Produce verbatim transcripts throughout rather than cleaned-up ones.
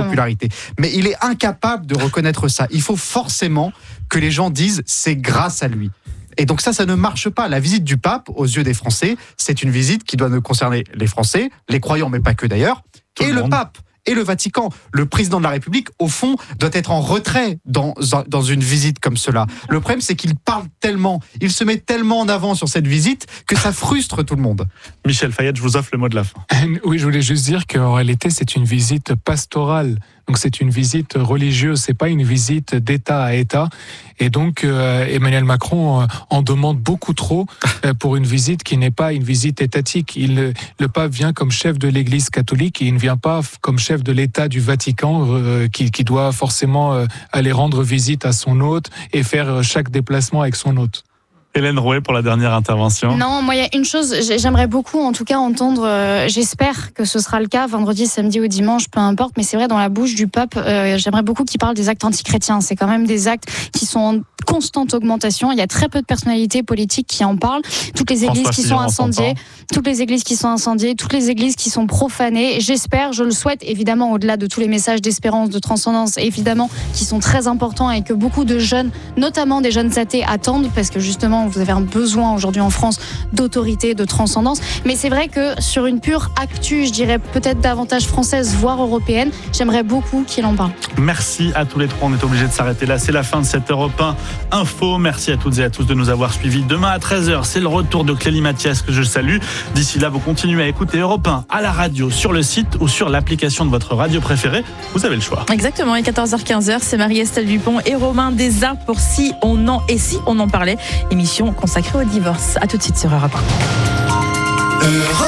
popularité. Mais il est incapable de reconnaître ça. Il faut forcément que les gens disent c'est grâce à lui. Et donc ça, ça ne marche pas. La visite du pape, aux yeux des Français, c'est une visite qui doit ne concerner les Français, les croyants, mais pas que d'ailleurs, Tout et le, le pape. Et le Vatican, le président de la République, au fond, doit être en retrait dans, dans une visite comme cela. Le problème, c'est qu'il parle tellement, il se met tellement en avant sur cette visite que ça frustre tout le monde. Michel Fayette, je vous offre le mot de la fin. Oui, je voulais juste dire qu'en réalité, c'est une visite pastorale. Donc c'est une visite religieuse, c'est pas une visite d'État à État. Et donc euh, Emmanuel Macron euh, en demande beaucoup trop euh, pour une visite qui n'est pas une visite étatique. Il, le pape vient comme chef de l'Église catholique et il ne vient pas comme chef de l'État du Vatican euh, qui, qui doit forcément euh, aller rendre visite à son hôte et faire chaque déplacement avec son hôte. Hélène Rouet pour la dernière intervention. Non, moi il y a une chose, j'aimerais beaucoup en tout cas entendre, euh, j'espère que ce sera le cas vendredi, samedi ou dimanche, peu importe, mais c'est vrai dans la bouche du pape, euh, j'aimerais beaucoup qu'il parle des actes antichrétiens. C'est quand même des actes qui sont en constante augmentation. Il y a très peu de personnalités politiques qui en parlent. Toutes les églises qui sont incendiées, toutes les églises qui sont incendiées, toutes les églises qui sont profanées. J'espère, je le souhaite, évidemment, au-delà de tous les messages d'espérance, de transcendance, évidemment, qui sont très importants et que beaucoup de jeunes, notamment des jeunes athées, attendent, parce que justement, vous avez un besoin aujourd'hui en France d'autorité, de transcendance. Mais c'est vrai que sur une pure actu, je dirais peut-être davantage française, voire européenne, j'aimerais beaucoup qu'il en parle. Merci à tous les trois. On est obligé de s'arrêter là. C'est la fin de cette Europe un Info. Merci à toutes et à tous de nous avoir suivis. Demain à treize heures, c'est le retour de Clélie Mathias que je salue. D'ici là, vous continuez à écouter Europe un à la radio, sur le site ou sur l'application de votre radio préférée. Vous avez le choix. Exactement. Et quatorze heures quinze, c'est Marie-Estelle Dupont et Romain Desarts pour Si on en et si on en parlait. Émission consacrée au divorce. À tout de suite sur Europe un. Europe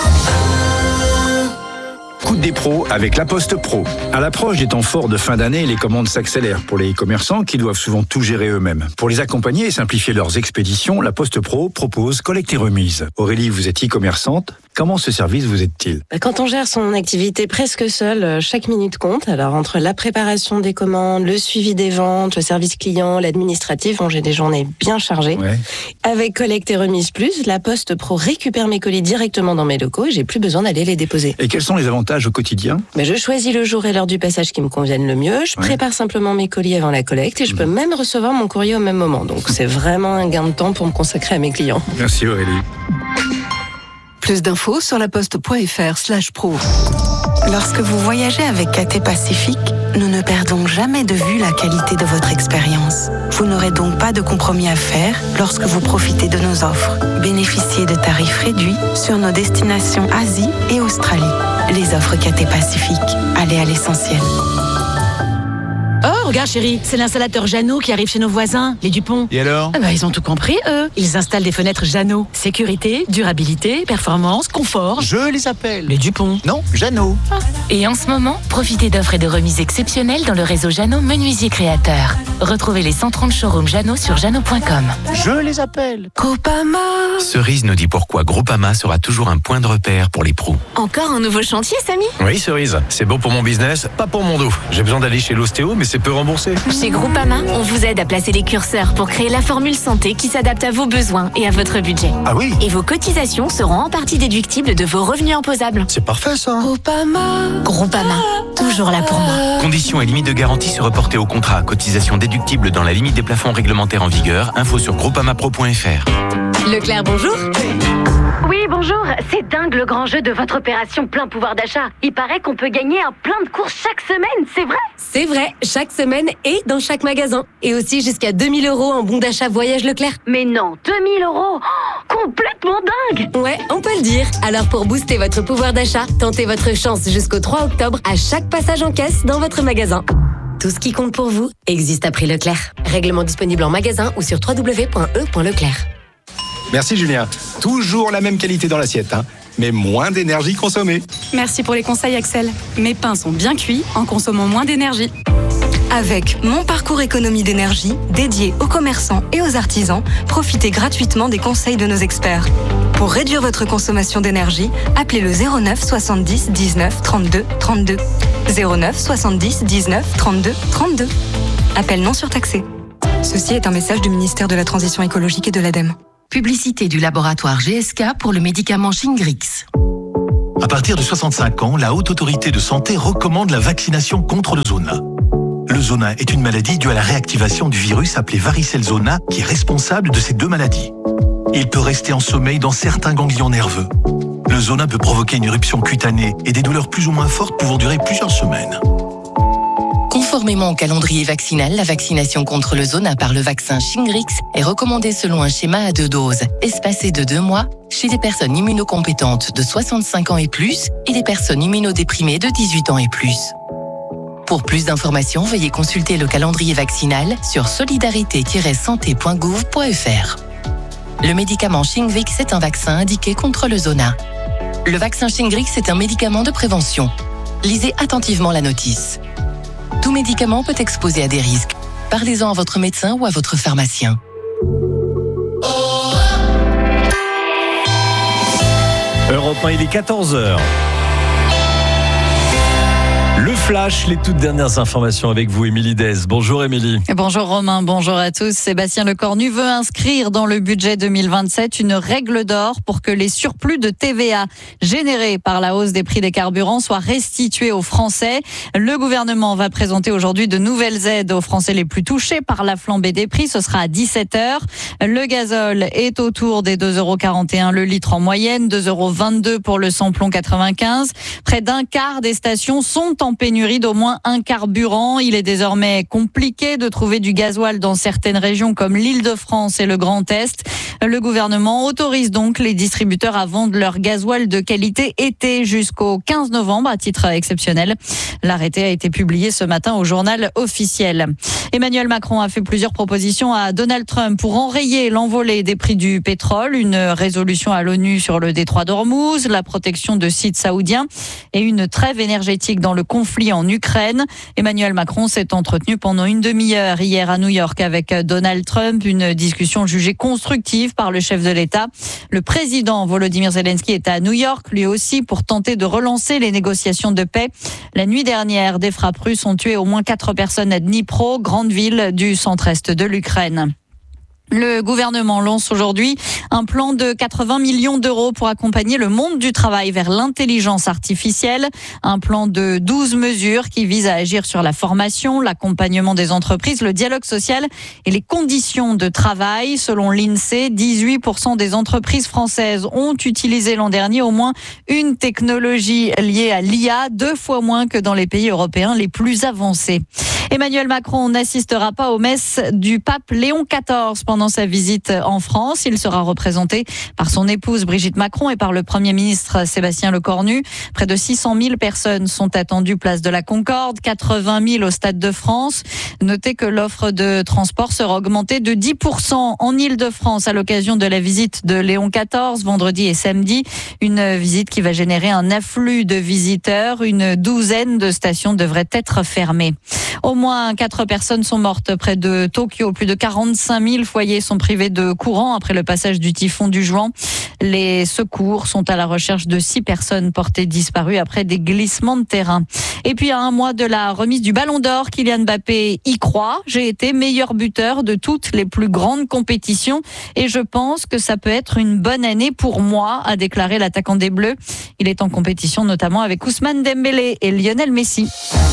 Coup des pros avec La Poste Pro. À l'approche des temps forts de fin d'année, les commandes s'accélèrent pour les commerçants qui doivent souvent tout gérer eux-mêmes. Pour les accompagner et simplifier leurs expéditions, La Poste Pro propose collecte et remise. Aurélie, vous êtes e-commerçante. Comment ce service vous aide-t-il ? Quand on gère son activité presque seul, chaque minute compte. Alors entre la préparation des commandes, le suivi des ventes, le service client, l'administratif, bon, j'ai des journées bien chargées. Ouais. Avec collecte et remise plus, La Poste Pro récupère mes colis directement dans mes locaux et j'ai plus besoin d'aller les déposer. Et quels sont les avantages au quotidien ? Mais je choisis le jour et l'heure du passage qui me conviennent le mieux. Je ouais. prépare simplement mes colis avant la collecte et je mmh. peux même recevoir mon courrier au même moment. Donc c'est vraiment un gain de temps pour me consacrer à mes clients. Merci Aurélie. Plus d'infos sur laposte.fr slash pro. Lorsque vous voyagez avec Cathay Pacific, nous ne perdons jamais de vue la qualité de votre expérience. Vous n'aurez donc pas de compromis à faire lorsque vous profitez de nos offres. Bénéficiez de tarifs réduits sur nos destinations Asie et Australie. Les offres Cathay Pacific. Allez à l'essentiel. Oh, regarde chérie, c'est l'installateur Jeannot qui arrive chez nos voisins, les Dupont. Et alors ? Ah bah, ils ont tout compris, eux. Ils installent des fenêtres Jeannot. Sécurité, durabilité, performance, confort. Je les appelle. Les Dupont. Non, Jeannot. Ah. Et en ce moment, profitez d'offres et de remises exceptionnelles dans le réseau Jeannot Menuisier Créateur. Retrouvez les cent trente showrooms Jeannot sur jeannot point com. Je les appelle. Groupama. Cerise nous dit pourquoi Groupama sera toujours un point de repère pour les pros. Encore un nouveau chantier, Samy ? Oui, Cerise. C'est bon pour mon business, pas pour mon dos. J'ai besoin d'aller chez l'ostéo, mais c'est peu remboursé. Chez Groupama, on vous aide à placer les curseurs pour créer la formule santé qui s'adapte à vos besoins et à votre budget. Ah oui ? Et vos cotisations seront en partie déductibles de vos revenus imposables. C'est parfait ça. Groupama. Groupama, toujours là pour moi. Conditions et limites de garantie se reporter au contrat. Cotisation déductible dans la limite des plafonds réglementaires en vigueur. Info sur groupamapro point fr. Leclerc, bonjour. Oui, bonjour. C'est dingue le grand jeu de votre opération plein pouvoir d'achat. Il paraît qu'on peut gagner un plein de courses chaque semaine, c'est vrai ? C'est vrai, chaque semaine et dans chaque magasin. Et aussi jusqu'à deux mille euros en bon d'achat voyage Leclerc. Mais non, deux mille euros oh, complètement dingue. Ouais, on peut le dire. Alors pour booster votre pouvoir d'achat, tentez votre chance jusqu'au trois octobre à chaque passage en caisse dans votre magasin. Tout ce qui compte pour vous existe à prix Leclerc. Règlement disponible en magasin ou sur w w w point e point leclerc. Merci Julien. Toujours la même qualité dans l'assiette, hein, mais moins d'énergie consommée. Merci pour les conseils Axel. Mes pains sont bien cuits en consommant moins d'énergie. Avec Mon Parcours Économie d'énergie, dédié aux commerçants et aux artisans, profitez gratuitement des conseils de nos experts. Pour réduire votre consommation d'énergie, appelez le zéro neuf soixante-dix dix-neuf trente-deux trente-deux. zéro neuf soixante-dix dix-neuf trente-deux trente-deux. Appel non surtaxé. Ceci est un message du ministère de la Transition écologique et de l'ADEME. Publicité du laboratoire G S K pour le médicament Shingrix. À partir de soixante-cinq ans, la Haute Autorité de Santé recommande la vaccination contre le zona. Le zona est une maladie due à la réactivation du virus appelé varicelle zona qui est responsable de ces deux maladies. Il peut rester en sommeil dans certains ganglions nerveux. Le zona peut provoquer une éruption cutanée et des douleurs plus ou moins fortes pouvant durer plusieurs semaines. Conformément au calendrier vaccinal, la vaccination contre le zona par le vaccin Shingrix est recommandée selon un schéma à deux doses, espacé de deux mois, chez les personnes immunocompétentes de soixante-cinq ans et plus et les personnes immunodéprimées de dix-huit ans et plus. Pour plus d'informations, veuillez consulter le calendrier vaccinal sur solidarité tiret santé point gouv point f r. Le médicament Shingrix est un vaccin indiqué contre le zona. Le vaccin Shingrix est un médicament de prévention. Lisez attentivement la notice. Tout médicament peut exposer à des risques. Parlez-en à votre médecin ou à votre pharmacien. Europe un, il est quatorze heures. Le Flash, les toutes dernières informations avec vous, Émilie Dez. Bonjour Émilie. Bonjour Romain, bonjour à tous. Sébastien Lecornu veut inscrire dans le budget deux mille vingt-sept une règle d'or pour que les surplus de T V A générés par la hausse des prix des carburants soient restitués aux Français. Le gouvernement va présenter aujourd'hui de nouvelles aides aux Français les plus touchés par la flambée des prix. Ce sera à dix-sept heures. Le gazole est autour des deux euros quarante et un le litre en moyenne, deux euros vingt-deux pour le samplon quatre-vingt-quinze. Près d'un quart des stations sont en pénurie d'au moins un carburant. Il est désormais compliqué de trouver du gasoil dans certaines régions comme l'Île-de-France et le Grand Est. Le gouvernement autorise donc les distributeurs à vendre leur gasoil de qualité été jusqu'au quinze novembre à titre exceptionnel. L'arrêté a été publié ce matin au journal officiel. Emmanuel Macron a fait plusieurs propositions à Donald Trump pour enrayer l'envolée des prix du pétrole, une résolution à l'ONU sur le détroit d'Ormuz, la protection de sites saoudiens et une trêve énergétique dans le conflit en Ukraine. Emmanuel Macron s'est entretenu pendant une demi-heure hier à New York avec Donald Trump, une discussion jugée constructive par le chef de l'État. Le président Volodymyr Zelensky est à New York, lui aussi, pour tenter de relancer les négociations de paix. La nuit dernière, des frappes russes ont tué au moins quatre personnes à Dnipro, grande ville du centre-est de l'Ukraine. Le gouvernement lance aujourd'hui un plan de quatre-vingts millions d'euros pour accompagner le monde du travail vers l'intelligence artificielle. Un plan de douze mesures qui vise à agir sur la formation, l'accompagnement des entreprises, le dialogue social et les conditions de travail. Selon l'INSEE, dix-huit pour cent des entreprises françaises ont utilisé l'an dernier au moins une technologie liée à l'I A, deux fois moins que dans les pays européens les plus avancés. Emmanuel Macron n'assistera pas aux messes du pape Léon quatorze pendant sa visite en France. Il sera représenté par son épouse Brigitte Macron et par le Premier ministre Sébastien Lecornu. Près de six cent mille personnes sont attendues place de la Concorde, quatre-vingt mille au Stade de France. Notez que l'offre de transport sera augmentée de dix pour cent en Île-de-France à l'occasion de la visite de Léon quatorze, vendredi et samedi. Une visite qui va générer un afflux de visiteurs. Une douzaine de stations devraient être fermées. Au moins quatre personnes sont mortes près de Tokyo. Plus de quarante-cinq mille foyers sont privés de courant après le passage du typhon du Juan. Les secours sont à la recherche de six personnes portées disparues après des glissements de terrain. Et puis à un mois de la remise du Ballon d'Or, Kylian Mbappé y croit. J'ai été meilleur buteur de toutes les plus grandes compétitions et je pense que ça peut être une bonne année pour moi, a déclaré l'attaquant des Bleus. Il est en compétition notamment avec Ousmane Dembélé et Lionel Messi.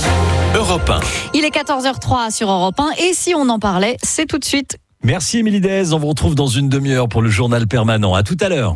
Europe un. Il est quatorze heures zéro trois sur Europe un et si on en parlait, c'est tout de suite. Merci Émilie Dez, on vous retrouve dans une demi-heure pour le journal permanent. À tout à l'heure.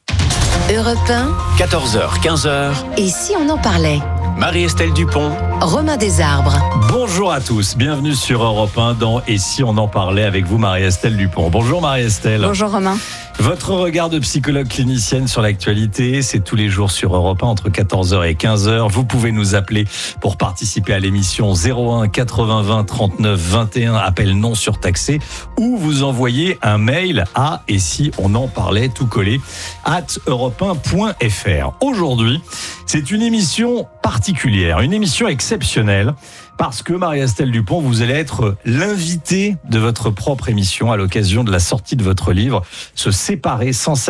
Europe un. quatorze heures, quinze heures. Et si on en parlait? Marie-Estelle Dupont. Romain Desarbres. Bonjour à tous, bienvenue sur Europe un dans Et si on en parlait avec vous Marie-Estelle Dupont. Bonjour Marie-Estelle. Bonjour Romain. Votre regard de psychologue clinicienne sur l'actualité, c'est tous les jours sur Europe un entre quatorze heures et quinze heures. Vous pouvez nous appeler pour participer à l'émission zéro un quatre-vingts vingt trente-neuf vingt et un, appel non surtaxé, ou vous envoyez un mail à Et si on en parlait tout collé at europe un point f r. Aujourd'hui, c'est une émission particulière, une émission exceptionnelle. Parce que Marie-Estelle Dupont, vous allez être l'invitée de votre propre émission à l'occasion de la sortie de votre livre « Se séparer sans s'abîmer ».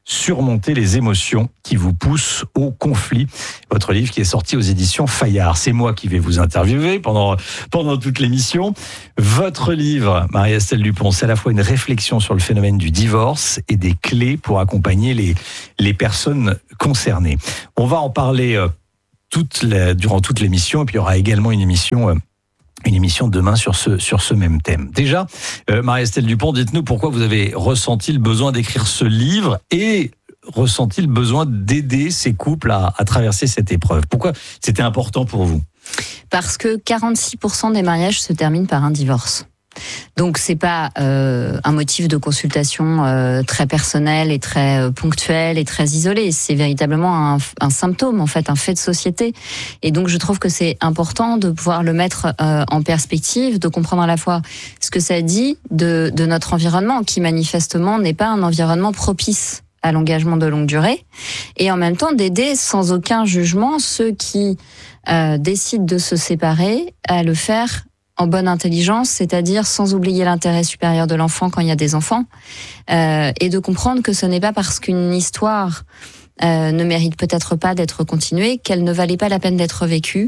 surmonter les émotions qui vous poussent au conflit. Votre livre qui est sorti aux éditions Fayard. C'est moi qui vais vous interviewer pendant, pendant toute l'émission. Votre livre, Marie-Estelle Dupont, c'est à la fois une réflexion sur le phénomène du divorce et des clés pour accompagner les, les personnes concernées. On va en parler euh, toute la, durant toute l'émission, et puis il y aura également une émission... Euh, Une émission demain sur ce, sur ce même thème. Déjà, euh, Marie-Estelle Dupont, dites-nous pourquoi vous avez ressenti le besoin d'écrire ce livre et ressenti le besoin d'aider ces couples à, à traverser cette épreuve. Pourquoi c'était important pour vous ? Parce que quarante-six pour cent des mariages se terminent par un divorce. Donc c'est pas euh, un motif de consultation euh, très personnel et très euh, ponctuel et très isolé. C'est véritablement un, un symptôme, en fait, un fait de société. Et donc je trouve que c'est important de pouvoir le mettre euh, en perspective, de comprendre à la fois ce que ça dit de, de notre environnement, qui manifestement n'est pas un environnement propice à l'engagement de longue durée, et en même temps d'aider sans aucun jugement ceux qui euh, décident de se séparer à le faire en bonne intelligence, c'est-à-dire sans oublier l'intérêt supérieur de l'enfant quand il y a des enfants, euh, et de comprendre que ce n'est pas parce qu'une histoire euh, ne mérite peut-être pas d'être continuée qu'elle ne valait pas la peine d'être vécue,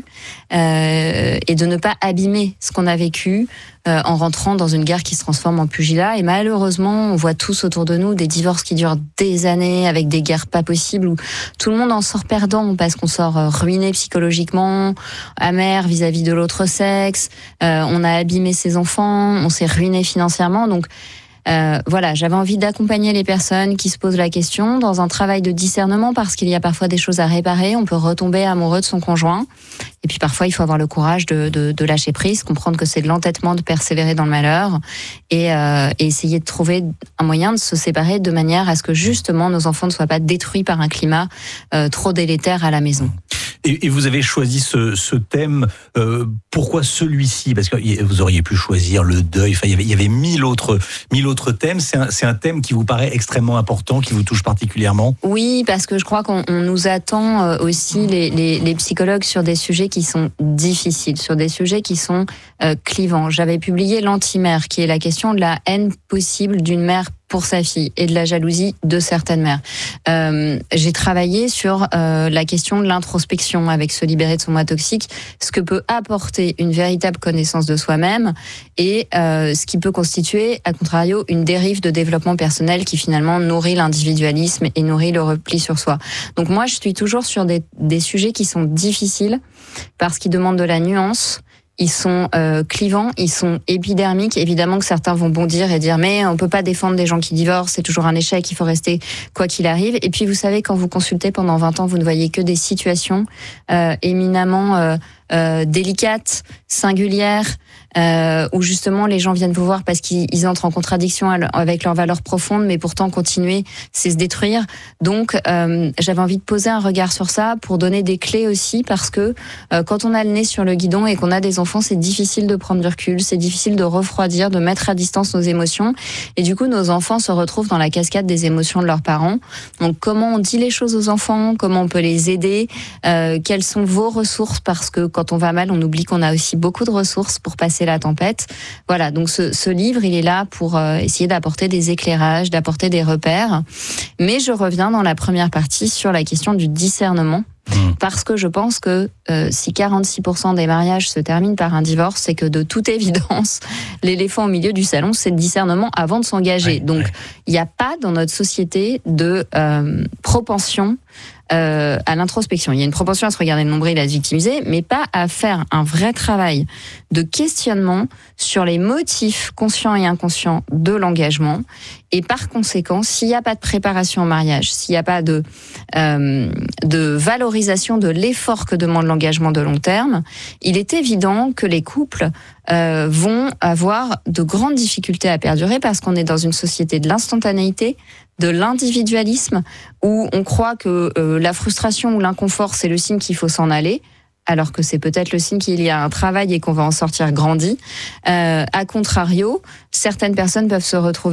euh, et de ne pas abîmer ce qu'on a vécu euh, en rentrant dans une guerre qui se transforme en pugilat. Et malheureusement, on voit tous autour de nous des divorces qui durent des années avec des guerres pas possibles où tout le monde en sort perdant parce qu'on sort ruiné psychologiquement, amer vis-à-vis de l'autre sexe, euh, on a abîmé ses enfants, on s'est ruiné financièrement. Donc Euh, voilà, j'avais envie d'accompagner les personnes qui se posent la question dans un travail de discernement, parce qu'il y a parfois des choses à réparer. On peut retomber amoureux de son conjoint, et puis parfois il faut avoir le courage de, de, de lâcher prise, comprendre que c'est de l'entêtement de persévérer dans le malheur, et, euh, et essayer de trouver un moyen de se séparer de manière à ce que justement nos enfants ne soient pas détruits par un climat euh, trop délétère à la maison. Et, et vous avez choisi ce, ce thème, euh, pourquoi celui-ci ? Parce que vous auriez pu choisir le deuil, enfin, il y avait, il y avait mille autres, mille autres thèmes. C'est un, c'est un thème qui vous paraît extrêmement important, qui vous touche particulièrement ? Oui, parce que je crois qu'on on nous attend aussi, les, les, les psychologues, sur des sujets qui sont difficiles, sur des sujets qui sont euh, clivants. J'avais publié l'anti-mère, qui est la question de la haine possible d'une mère pour sa fille et de la jalousie de certaines mères. Euh, j'ai travaillé sur euh, la question de l'introspection avec Se libérer de son moi toxique, ce que peut apporter une véritable connaissance de soi-même et euh, ce qui peut constituer, à contrario, une dérive de développement personnel qui finalement nourrit l'individualisme et nourrit le repli sur soi. Donc moi, je suis toujours sur des, des sujets qui sont difficiles parce qu'ils demandent de la nuance. Ils sont euh, clivants, ils sont épidermiques. Évidemment que certains vont bondir et dire mais on peut pas défendre des gens qui divorcent, c'est toujours un échec, il faut rester quoi qu'il arrive. Et puis vous savez, quand vous consultez pendant vingt ans, vous ne voyez que des situations euh, éminemment euh, euh, délicates, singulières, euh, où justement les gens viennent vous voir parce qu'ils entrent en contradiction avec leurs valeurs profondes, mais pourtant continuer, c'est se détruire. Donc euh, j'avais envie de poser un regard sur ça pour donner des clés aussi, parce que euh, quand on a le nez sur le guidon et qu'on a des enfants, c'est difficile de prendre du recul, c'est difficile de refroidir, de mettre à distance nos émotions, et du coup nos enfants se retrouvent dans la cascade des émotions de leurs parents. Donc comment on dit les choses aux enfants, comment on peut les aider, euh, quelles sont vos ressources, parce que quand on va mal, on oublie qu'on a aussi beaucoup de ressources pour passer la tempête. Voilà, donc ce, ce livre, il est là pour euh, essayer d'apporter des éclairages, d'apporter des repères. Mais je reviens dans la première partie sur la question du discernement. Parce que je pense que euh, si quarante-six pour cent des mariages se terminent par un divorce, c'est que de toute évidence, l'éléphant au milieu du salon, c'est le discernement avant de s'engager. Ouais, Donc, il ouais. n'y a pas dans notre société de euh, propension euh, à l'introspection. Il y a une propension à se regarder le nombril et à se victimiser, mais pas à faire un vrai travail de questionnement sur les motifs conscients et inconscients de l'engagement. Et par conséquent, s'il n'y a pas de préparation au mariage, s'il n'y a pas de, euh, de valorisation de l'effort que demande l'engagement de long terme, il est évident que les couples euh, vont avoir de grandes difficultés à perdurer, parce qu'on est dans une société de l'instantanéité, de l'individualisme, où on croit que euh, la frustration ou l'inconfort, c'est le signe qu'il faut s'en aller, alors que c'est peut-être le signe qu'il y a un travail et qu'on va en sortir grandi. Euh, à contrario, certaines personnes peuvent se retrouver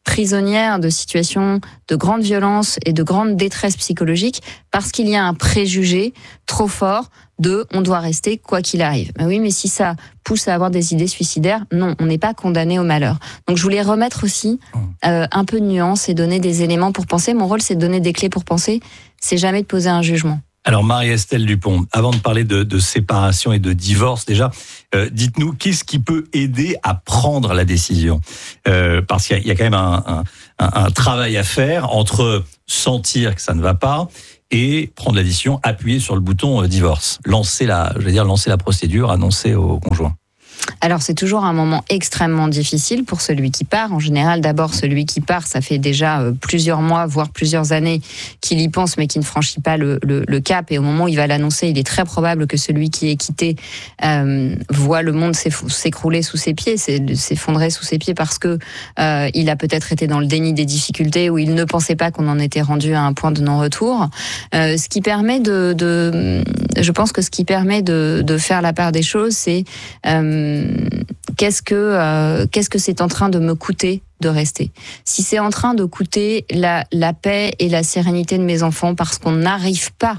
prisonnières de situations de grande violence et de grande détresse psychologique parce qu'il y a un préjugé trop fort de on doit rester quoi qu'il arrive. Mais oui, mais si ça pousse à avoir des idées suicidaires, non, on n'est pas condamné au malheur. Donc je voulais remettre aussi euh, un peu de nuance et donner des éléments pour penser. Mon rôle, c'est de donner des clés pour penser, c'est jamais de poser un jugement. Alors Marie-Estelle Dupont, avant de parler de, de séparation et de divorce, déjà, euh, dites-nous qu'est-ce qui peut aider à prendre la décision, euh, parce qu'il y a, il y a quand même un, un, un, un travail à faire entre sentir que ça ne va pas et prendre la décision, appuyer sur le bouton euh, divorce, lancer la, je veux dire lancer la procédure, annoncer au conjoint. Alors c'est toujours un moment extrêmement difficile pour celui qui part. En général, d'abord celui qui part, ça fait déjà euh, plusieurs mois, voire plusieurs années qu'il y pense, mais qui ne franchit pas le, le, le cap. Et au moment où il va l'annoncer, il est très probable que celui qui est quitté euh, voit le monde s'écrouler sous ses pieds, s'effondrer sous ses pieds, parce que euh, il a peut-être été dans le déni des difficultés, ou il ne pensait pas qu'on en était rendu à un point de non-retour. Euh, ce qui permet de, de, je pense que ce qui permet de, de faire la part des choses, c'est euh, Qu'est-ce que euh, qu'est-ce que c'est en train de me coûter de rester ? Si c'est en train de coûter la, la paix et la sérénité de mes enfants parce qu'on n'arrive pas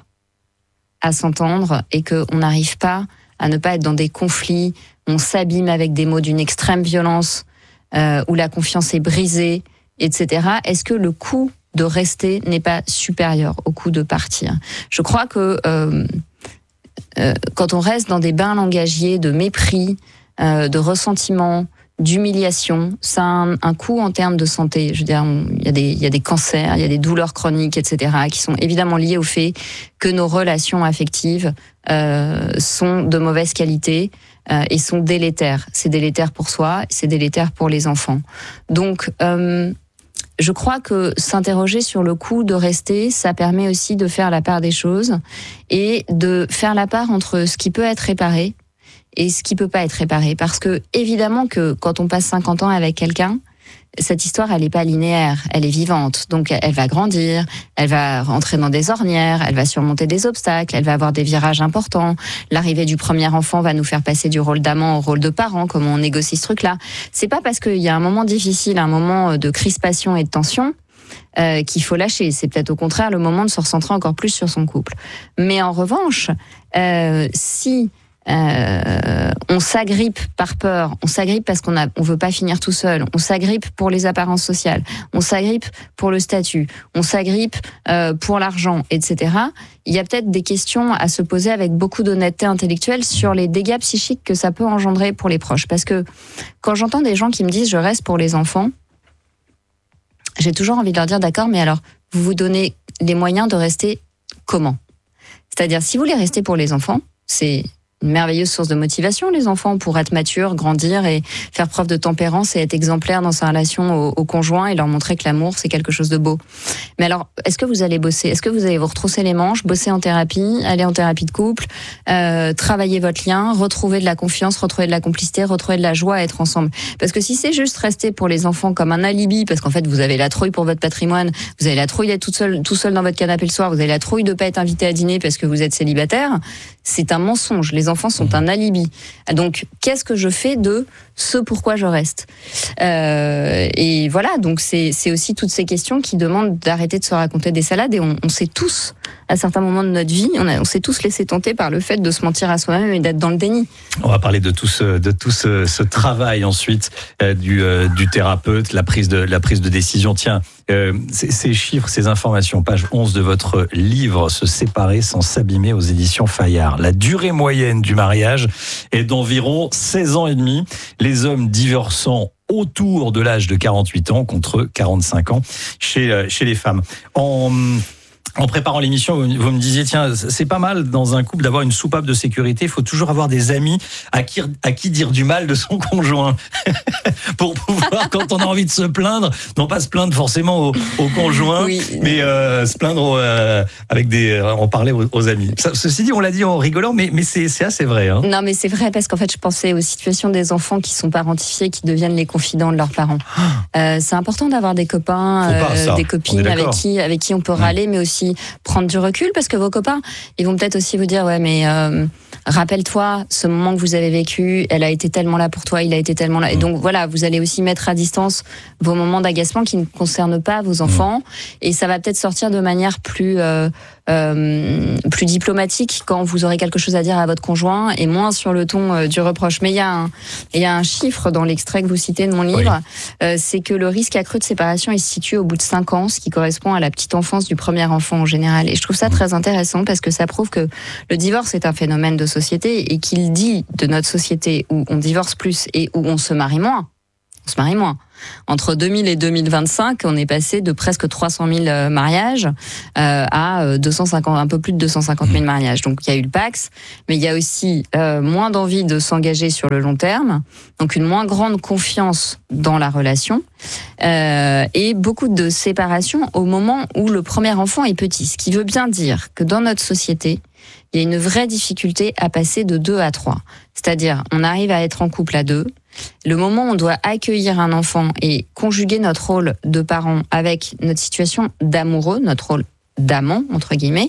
à s'entendre et qu'on n'arrive pas à ne pas être dans des conflits, on s'abîme avec des mots d'une extrême violence, euh, où la confiance est brisée, et cetera. Est-ce que le coût de rester n'est pas supérieur au coût de partir ? Je crois que euh, euh, quand on reste dans des bains langagiers de mépris, Euh, de ressentiment, d'humiliation, ça a un, un coût en termes de santé. Je veux dire, il y a des, il y a des cancers, il y a des douleurs chroniques, et cetera, qui sont évidemment liées au fait que nos relations affectives euh, sont de mauvaise qualité euh, et sont délétères. C'est délétère pour soi, c'est délétère pour les enfants. Donc, euh, je crois que s'interroger sur le coût de rester, ça permet aussi de faire la part des choses et de faire la part entre ce qui peut être réparé et ce qui peut pas être réparé. Parce que, évidemment que quand on passe cinquante ans avec quelqu'un, cette histoire, elle est pas linéaire, elle est vivante. Donc, elle va grandir, elle va rentrer dans des ornières, elle va surmonter des obstacles, elle va avoir des virages importants. L'arrivée du premier enfant va nous faire passer du rôle d'amant au rôle de parent, comment on négocie ce truc-là. C'est pas parce qu'il y a un moment difficile, un moment de crispation et de tension, euh, qu'il faut lâcher. C'est peut-être au contraire le moment de se recentrer encore plus sur son couple. Mais en revanche, euh, si Euh, on s'agrippe par peur, on s'agrippe parce qu'on a, on veut pas finir tout seul, on s'agrippe pour les apparences sociales, on s'agrippe pour le statut, on s'agrippe euh, pour l'argent, et cetera. Il y a peut-être des questions à se poser avec beaucoup d'honnêteté intellectuelle sur les dégâts psychiques que ça peut engendrer pour les proches. Parce que quand j'entends des gens qui me disent je reste pour les enfants, j'ai toujours envie de leur dire d'accord, mais alors vous vous donnez les moyens de rester comment ? C'est-à-dire si vous voulez rester pour les enfants, c'est une merveilleuse source de motivation, les enfants, pour être matures, grandir et faire preuve de tempérance et être exemplaire dans sa relation au, au conjoint et leur montrer que l'amour, c'est quelque chose de beau. Mais alors, est-ce que vous allez bosser ? Est-ce que vous allez vous retrousser les manches, bosser en thérapie, aller en thérapie de couple, euh, travailler votre lien, retrouver de la confiance, retrouver de la complicité, retrouver de la joie à être ensemble ? Parce que si c'est juste rester pour les enfants comme un alibi, parce qu'en fait, vous avez la trouille pour votre patrimoine, vous avez la trouille d'être toute seule, tout seul dans votre canapé le soir, vous avez la trouille de pas être invité à dîner parce que vous êtes célibataire, c'est un mensonge. Les enfants sont un alibi. Donc, qu'est-ce que je fais de ce pourquoi je reste ? euh, Et voilà, donc c'est, c'est aussi toutes ces questions qui demandent d'arrêter de se raconter des salades. Et on, on sait tous, à certains moments de notre vie, on, a, on s'est tous laissé tenter par le fait de se mentir à soi-même et d'être dans le déni. On va parler de tout ce, de tout ce, ce travail ensuite euh, du, euh, du thérapeute, la prise de, la prise de décision. Tiens, euh, ces, ces chiffres, ces informations, page onze de votre livre, Se séparer sans s'abîmer, aux éditions Fayard. La durée moyenne du mariage est d'environ seize ans et demi. Les hommes divorçant autour de l'âge de quarante-huit ans contre quarante-cinq ans chez, chez les femmes. En... En préparant l'émission, vous me disiez, tiens, c'est pas mal dans un couple d'avoir une soupape de sécurité. Il faut toujours avoir des amis à qui, à qui dire du mal de son conjoint. Pour pouvoir, quand on a envie de se plaindre, non pas se plaindre forcément au, au conjoint, oui. mais euh, se plaindre au, euh, avec des, en parler aux, aux amis. Ça, ceci dit, on l'a dit en rigolant, mais, mais c'est, c'est assez vrai. Hein. Non, mais c'est vrai parce qu'en fait, je pensais aux situations des enfants qui sont parentifiés, qui deviennent les confidents de leurs parents. Euh, c'est important d'avoir des copains, pas, euh, des copines avec qui, avec qui on peut râler, mmh. mais aussi aussi prendre du recul, parce que vos copains, ils vont peut-être aussi vous dire, ouais, mais euh, rappelle-toi, ce moment que vous avez vécu, elle a été tellement là pour toi, il a été tellement là. Et donc voilà, vous allez aussi mettre à distance vos moments d'agacement qui ne concernent pas vos enfants, et ça va peut-être sortir de manière plus euh, euh, plus diplomatique quand vous aurez quelque chose à dire à votre conjoint, et moins sur le ton euh, du reproche. Mais il y a un il y a un chiffre dans l'extrait que vous citez de mon livre, oui. euh, c'est que le risque accru de séparation est situé au bout de cinq ans, ce qui correspond à la petite enfance du premier enfant en général. Et je trouve ça très intéressant parce que ça prouve que le divorce est un phénomène de société, et qu'il dit de notre société où on divorce plus et où on se marie moins. On se marie moins. Entre deux mille et deux mille vingt-cinq, on est passé de presque trois cent mille mariages euh, à deux cent cinquante, un peu plus de deux cent cinquante mille mariages. Donc il y a eu le Pacs, mais il y a aussi euh, moins d'envie de s'engager sur le long terme, donc une moins grande confiance dans la relation, euh, et beaucoup de séparation au moment où le premier enfant est petit. Ce qui veut bien dire que dans notre société, il y a une vraie difficulté à passer de deux à trois. C'est-à-dire, on arrive à être en couple à deux. Le moment où on doit accueillir un enfant et conjuguer notre rôle de parent avec notre situation d'amoureux, notre rôle d'amant, entre guillemets,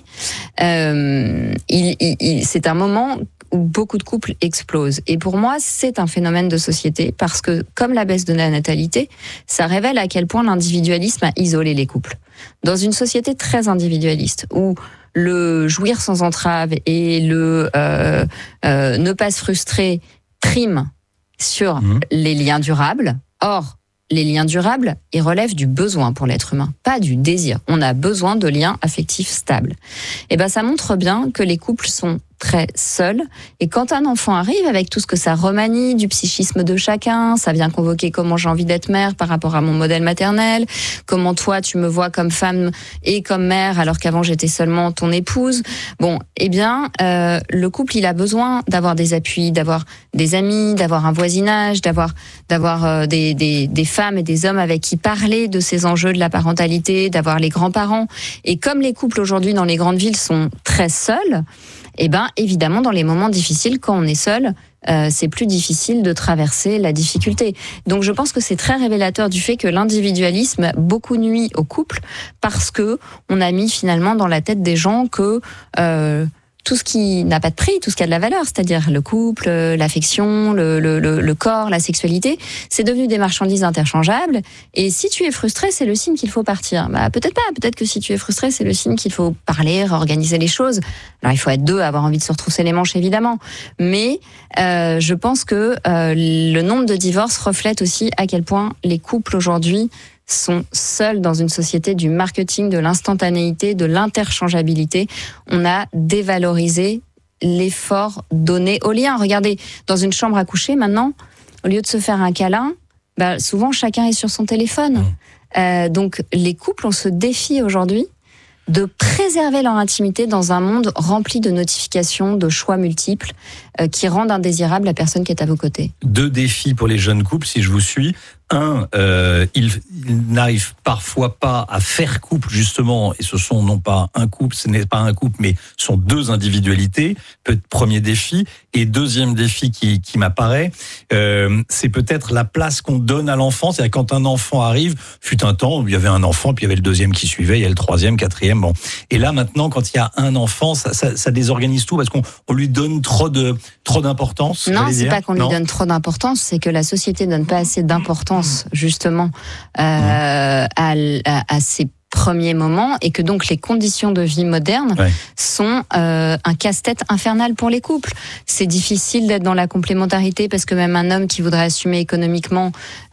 euh, il, il, il, c'est un moment où beaucoup de couples explosent. Et pour moi, c'est un phénomène de société parce que, comme la baisse de la natalité, ça révèle à quel point l'individualisme a isolé les couples. Dans une société très individualiste, où le jouir sans entrave et le euh, euh, ne pas se frustrer prime sur mmh. les liens durables. Or, les liens durables, ils relèvent du besoin pour l'être humain, pas du désir. On a besoin de liens affectifs stables. Et ben, ça montre bien que les couples sont très seuls. Et quand un enfant arrive, avec tout ce que ça remanie du psychisme de chacun, ça vient convoquer comment j'ai envie d'être mère par rapport à mon modèle maternel, comment toi tu me vois comme femme et comme mère alors qu'avant j'étais seulement ton épouse. Bon, eh bien, euh, le couple, il a besoin d'avoir des appuis, d'avoir des amis, d'avoir un voisinage, d'avoir d'avoir euh, des, des, des femmes et des hommes avec qui parler de ces enjeux de la parentalité, d'avoir les grands-parents. Et comme les couples aujourd'hui dans les grandes villes sont très seuls, eh ben, évidemment, dans les moments difficiles, quand on est seul, euh, c'est plus difficile de traverser la difficulté. Donc, je pense que c'est très révélateur du fait que l'individualisme beaucoup nuit au couple parce que on a mis finalement dans la tête des gens que euh, tout ce qui n'a pas de prix, tout ce qui a de la valeur, c'est-à-dire le couple, l'affection, le, le, le, le corps, la sexualité, c'est devenu des marchandises interchangeables. Et si tu es frustré, c'est le signe qu'il faut partir. Bah, peut-être pas. Peut-être que si tu es frustré, c'est le signe qu'il faut parler, réorganiser les choses. Alors, il faut être deux, avoir envie de se retrousser les manches, évidemment. Mais euh, je pense que euh, le nombre de divorces reflète aussi à quel point les couples aujourd'hui sont seuls dans une société du marketing, de l'instantanéité, de l'interchangeabilité. On a dévalorisé l'effort donné au lien. Regardez, dans une chambre à coucher, maintenant, au lieu de se faire un câlin, bah, souvent chacun est sur son téléphone. Euh, donc les couples, on se défie aujourd'hui de préserver leur intimité dans un monde rempli de notifications, de choix multiples, euh, qui rendent indésirable la personne qui est à vos côtés. Deux défis pour les jeunes couples, si je vous suis. Un, euh, ils, ils n'arrivent parfois pas à faire couple, justement, et ce sont non pas un couple, ce n'est pas un couple, mais ce sont deux individualités. Premier défi. Et deuxième défi qui, qui m'apparaît, euh, c'est peut-être la place qu'on donne à l'enfant. C'est-à-dire quand un enfant arrive, fut un temps où il y avait un enfant, puis il y avait le deuxième qui suivait, il y a le troisième, quatrième, bon. Et là, maintenant, quand il y a un enfant, ça, ça, ça désorganise tout parce qu'on on lui donne trop de, trop d'importance. Non, c'est dire. pas qu'on lui non. donne trop d'importance, c'est que la société donne pas assez d'importance justement euh, à, à, à ces premiers moments, et que donc les conditions de vie modernes ouais. sont euh, un casse-tête infernal pour les couples. C'est difficile d'être dans la complémentarité parce que même un homme qui voudrait assumer économiquement,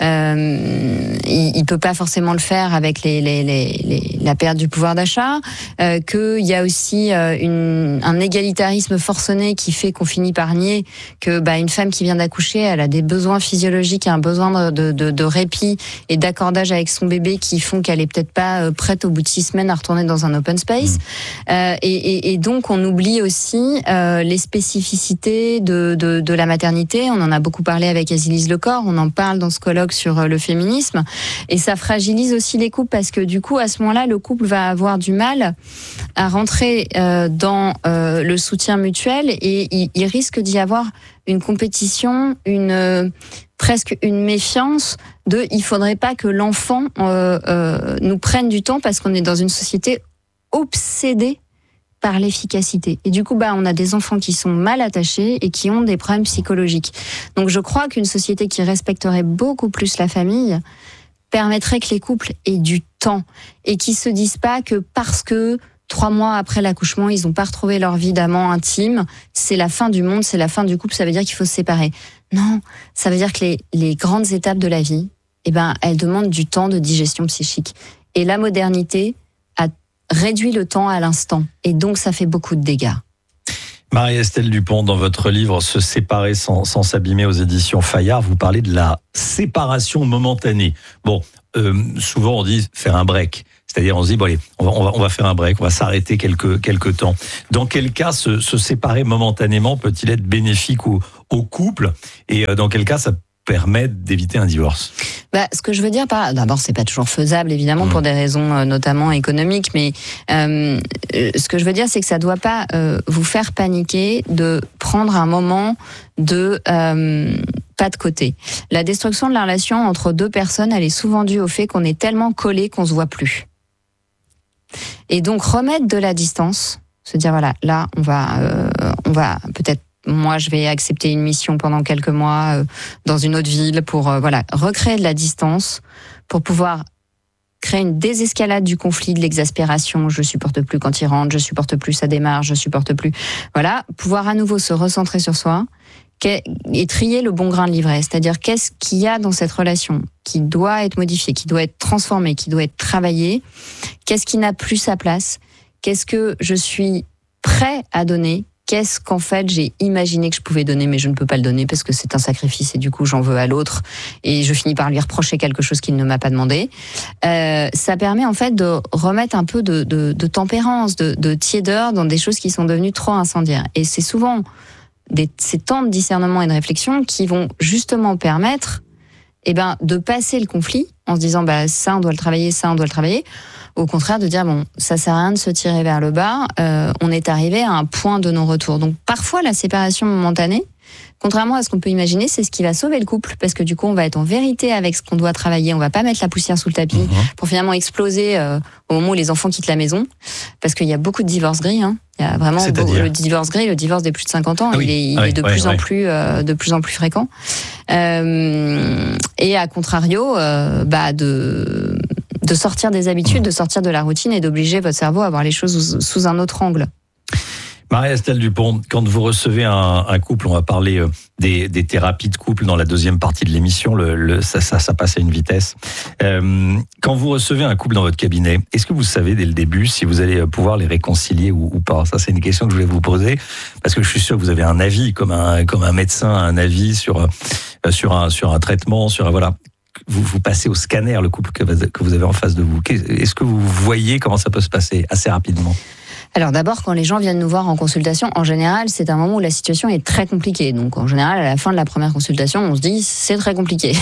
euh, il, il peut pas forcément le faire avec les, les, les, les, la perte du pouvoir d'achat. Euh, qu'il y a aussi euh, une, un égalitarisme forcené qui fait qu'on finit par nier que bah, une femme qui vient d'accoucher, elle a des besoins physiologiques, un besoin de, de, de répit et d'accordage avec son bébé qui font qu'elle est peut-être pas euh, prête au bout de six semaines à retourner dans un open space. Mmh. Euh, et, et, et donc, on oublie aussi euh, les spécificités de, de, de la maternité. On en a beaucoup parlé avec Azilise Lecor, on en parle dans ce colloque sur euh, le féminisme. Et ça fragilise aussi les couples parce que du coup, à ce moment-là, le couple va avoir du mal à rentrer euh, dans euh, le soutien mutuel et il, il risque d'y avoir une compétition, une... Euh, presque une méfiance de il faudrait pas que l'enfant euh, euh, nous prenne du temps parce qu'on est dans une société obsédés par l'efficacité. Et du coup, bah, on a des enfants qui sont mal attachés et qui ont des problèmes psychologiques. Donc, je crois qu'une société qui respecterait beaucoup plus la famille permettrait que les couples aient du temps et qui se disent pas que parce que trois mois après l'accouchement, ils n'ont pas retrouvé leur vie d'amant intime, c'est la fin du monde, c'est la fin du couple, ça veut dire qu'il faut se séparer. Non, ça veut dire que les, les grandes étapes de la vie, eh ben, elles demandent du temps de digestion psychique. Et la modernité a réduit le temps à l'instant. Et donc, ça fait beaucoup de dégâts. Marie-Estelle Dupont, dans votre livre « Se séparer sans, sans s'abîmer » aux éditions Fayard, vous parlez de la séparation momentanée. Bon, euh, souvent on dit faire un break. C'est-à-dire on se dit, bon allez, on va, on va, on va faire un break, on va s'arrêter quelques, quelques temps. Dans quel cas se, se séparer momentanément peut-il être bénéfique au, au couple ? Et dans quel cas ça permet d'éviter un divorce ? Bah, ce que je veux dire par, d'abord, c'est pas toujours faisable, évidemment, mmh. pour des raisons euh, notamment économiques, mais euh, ce que je veux dire, c'est que ça doit pas euh, vous faire paniquer de prendre un moment de euh, pas de côté. La destruction de la relation entre deux personnes, elle est souvent due au fait qu'on est tellement collés qu'on se voit plus. Et donc remettre de la distance, se dire voilà, là, on va, euh, on va peut-être. Moi, je vais accepter une mission pendant quelques mois euh, dans une autre ville pour euh, voilà recréer de la distance, pour pouvoir créer une désescalade du conflit, de l'exaspération. Je supporte plus quand il rentre, je supporte plus sa démarche, je supporte plus. Voilà, pouvoir à nouveau se recentrer sur soi et trier le bon grain de livret. C'est-à-dire qu'est-ce qu'il y a dans cette relation qui doit être modifié, qui doit être transformé, qui doit être travaillé. Qu'est-ce qui n'a plus sa place ? Qu'est-ce que je suis prêt à donner ? Qu'est-ce qu'en fait j'ai imaginé que je pouvais donner, mais je ne peux pas le donner parce que c'est un sacrifice et du coup j'en veux à l'autre et je finis par lui reprocher quelque chose qu'il ne m'a pas demandé. Euh, ça permet en fait de remettre un peu de, de, de tempérance, de, de tiédeur dans des choses qui sont devenues trop incendiaires. Et c'est souvent des, ces temps de discernement et de réflexion qui vont justement permettre eh ben, de passer le conflit en se disant bah, ça on doit le travailler, ça on doit le travailler. Au contraire, de dire, bon, ça sert à rien de se tirer vers le bas, euh, on est arrivé à un point de non-retour. Donc, parfois, la séparation momentanée, contrairement à ce qu'on peut imaginer, c'est ce qui va sauver le couple, parce que du coup, on va être en vérité avec ce qu'on doit travailler, on va pas mettre la poussière sous le tapis mmh. pour finalement exploser euh, au moment où les enfants quittent la maison, parce qu'il y a beaucoup de divorces gris, hein. Il y a vraiment beau, le divorce gris, le divorce des plus de cinquante ans, ah oui. il est, il ah oui, est de oui, plus oui. en plus, euh, de plus en plus fréquent. Euh, et à contrario, euh, bah, de, de sortir des habitudes, de sortir de la routine et d'obliger votre cerveau à voir les choses sous, sous un autre angle. Marie-Estelle Dupont, quand vous recevez un, un couple, on va parler euh, des, des thérapies de couple dans la deuxième partie de l'émission, le, le, ça, ça, ça passe à une vitesse. Euh, quand vous recevez un couple dans votre cabinet, est-ce que vous savez dès le début si vous allez pouvoir les réconcilier ou, ou pas ? Ça, c'est une question que je voulais vous poser, parce que je suis sûr que vous avez un avis, comme un, comme un médecin a un avis sur, euh, sur, un, sur un traitement, sur un, voilà. Vous, vous passez au scanner, le couple que, que vous avez en face de vous. Est-ce que vous voyez comment ça peut se passer assez rapidement ? Alors d'abord, quand les gens viennent nous voir en consultation, en général, c'est un moment où la situation est très compliquée. Donc en général, à la fin de la première consultation, on se dit c'est très compliqué.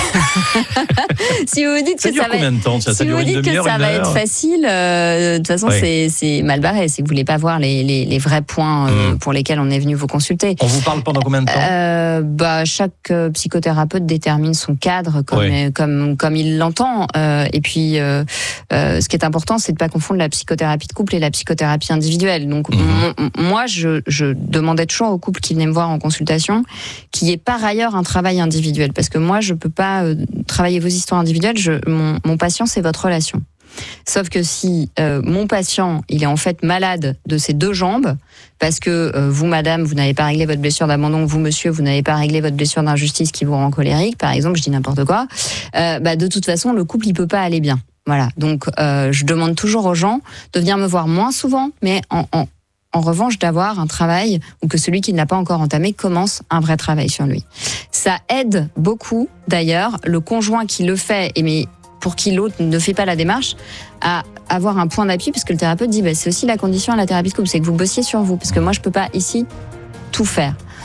Si vous vous dites ça que ça va être, temps, ça, si ça vous dites que ça va être facile, euh, de toute façon, oui. c'est, c'est mal barré. C'est que vous voulez pas voir les, les, les vrais points euh, mmh. pour lesquels on est venu vous consulter. On vous parle pendant combien de temps ? euh, Bah chaque euh, psychothérapeute détermine son cadre comme oui. euh, comme comme il l'entend. Euh, et puis, euh, euh, ce qui est important, c'est de pas confondre la psychothérapie de couple et la psychothérapie individuelle. Donc mmh. m- moi, je, je demandais toujours aux couples qui venaient me voir en consultation qu'il y ait par ailleurs un travail individuel, parce que moi, je peux pas euh, travailler vos histoires individuelles. Je, mon, mon patient, c'est votre relation. Sauf que si euh, mon patient, il est en fait malade de ses deux jambes, parce que euh, vous, madame, vous n'avez pas réglé votre blessure d'abandon, vous, monsieur, vous n'avez pas réglé votre blessure d'injustice qui vous rend colérique, par exemple, je dis n'importe quoi, euh, bah, de toute façon, le couple, il peut pas aller bien. Voilà, donc euh, je demande toujours aux gens de venir me voir moins souvent, mais en, en, en revanche d'avoir un travail, ou que celui qui ne l'a pas encore entamé commence un vrai travail sur lui. Ça aide beaucoup, d'ailleurs, le conjoint qui le fait, et mais pour qui l'autre ne fait pas la démarche, à avoir un point d'appui, parce que le thérapeute dit bah, c'est aussi la condition à la thérapie de couple, c'est que vous bossiez sur vous, parce que moi je peux pas ici tout faire.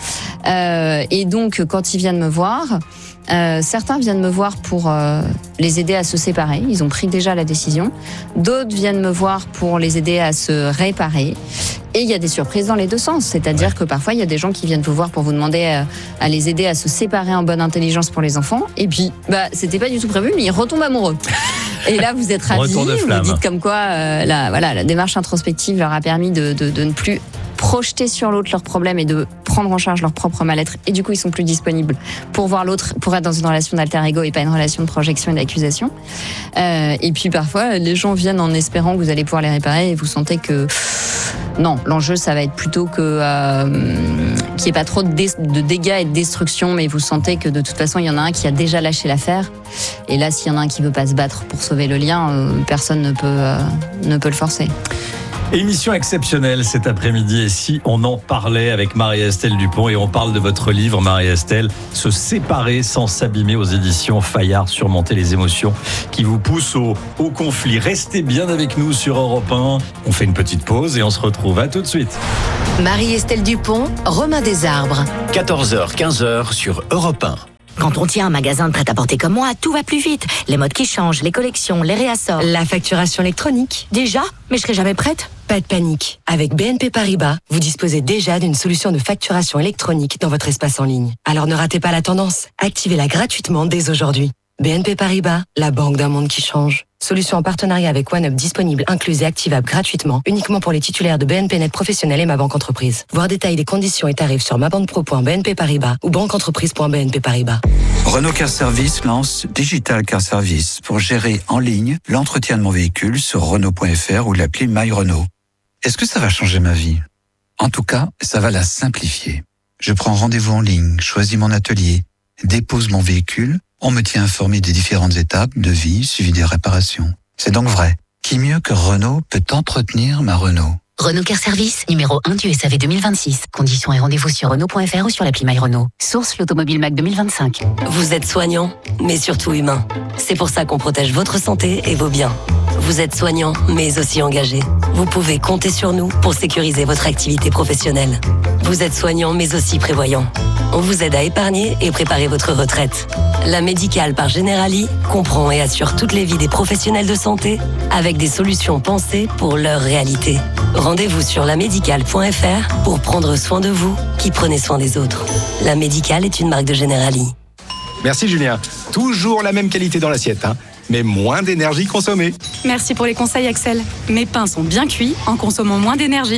Euh, et donc, quand ils viennent me voir, euh, certains viennent me voir pour euh, les aider à se séparer. Ils ont pris déjà la décision. D'autres viennent me voir pour les aider à se réparer. Et il y a des surprises dans les deux sens. C'est-à-dire ouais. que parfois, il y a des gens qui viennent vous voir pour vous demander à, à les aider à se séparer en bonne intelligence pour les enfants. Et puis, bah, c'était pas du tout prévu, mais ils retombent amoureux. Et là, vous êtes ravis. Vous dites comme quoi, euh, la, voilà, la démarche introspective leur a permis de, de, de ne plus projeter sur l'autre leurs problèmes et de prendre en charge leur propre mal-être. Et du coup, ils sont plus disponibles pour voir l'autre, pour être dans une relation d'alter ego et pas une relation de projection et d'accusation. Euh, et puis parfois, les gens viennent en espérant que vous allez pouvoir les réparer et vous sentez que non, l'enjeu, ça va être plutôt que euh, qu'il n'y ait pas trop de, dé- de dégâts et de destruction, mais vous sentez que de toute façon, il y en a un qui a déjà lâché l'affaire. Et là, s'il y en a un qui ne veut pas se battre pour sauver le lien, euh, personne ne peut, euh, ne peut le forcer. Émission exceptionnelle cet après-midi. Et si on en parlait avec Marie-Estelle Dupont, et on parle de votre livre, Marie-Estelle, Se séparer sans s'abîmer, aux éditions Fayard, surmonter les émotions qui vous poussent au, au conflit. Restez bien avec nous sur Europe un. On fait une petite pause et on se retrouve. À tout de suite. Marie-Estelle Dupont, Romain Desarbres. quatorze heures, quinze heures sur Europe un. Quand on tient un magasin de prêt-à-porter comme moi, tout va plus vite. Les modes qui changent, les collections, les réassorts. La facturation électronique. Déjà ? Mais je serai jamais prête. Pas de panique. Avec B N P Paribas, vous disposez déjà d'une solution de facturation électronique dans votre espace en ligne. Alors ne ratez pas la tendance. Activez-la gratuitement dès aujourd'hui. B N P Paribas, la banque d'un monde qui change. Solution en partenariat avec OneUp disponible, incluse et activable gratuitement, uniquement pour les titulaires de B N P Net Professionnel et Ma Banque Entreprise. Voir détail des conditions et tarifs sur ma banque pro point b n p paribas ou banque entreprise point b n p paribas. Renault Car Service lance Digital Car Service pour gérer en ligne l'entretien de mon véhicule sur Renault point f r ou l'appli My Renault. Est-ce que ça va changer ma vie ? En tout cas, ça va la simplifier. Je prends rendez-vous en ligne, choisis mon atelier, dépose mon véhicule. On me tient informé des différentes étapes de vie suivies des réparations. C'est donc vrai. Qui mieux que Renault peut entretenir ma Renault ? Renault Car Service, numéro un du S A V deux mille vingt-six. Conditions et rendez-vous sur Renault point f r ou sur l'appli My Renault. Source l'Automobile Mac deux mille vingt-cinq. Vous êtes soignant, mais surtout humain. C'est pour ça qu'on protège votre santé et vos biens. Vous êtes soignant, mais aussi engagé. Vous pouvez compter sur nous pour sécuriser votre activité professionnelle. Vous êtes soignant, mais aussi prévoyant. On vous aide à épargner et préparer votre retraite. La Médicale par Generali comprend et assure toutes les vies des professionnels de santé avec des solutions pensées pour leur réalité. Rendez-vous sur la médicale point f r pour prendre soin de vous qui prenez soin des autres. La Médicale est une marque de Generali. Merci Julien. Toujours la même qualité dans l'assiette, hein, mais moins d'énergie consommée. Merci pour les conseils Axel. Mes pains sont bien cuits en consommant moins d'énergie.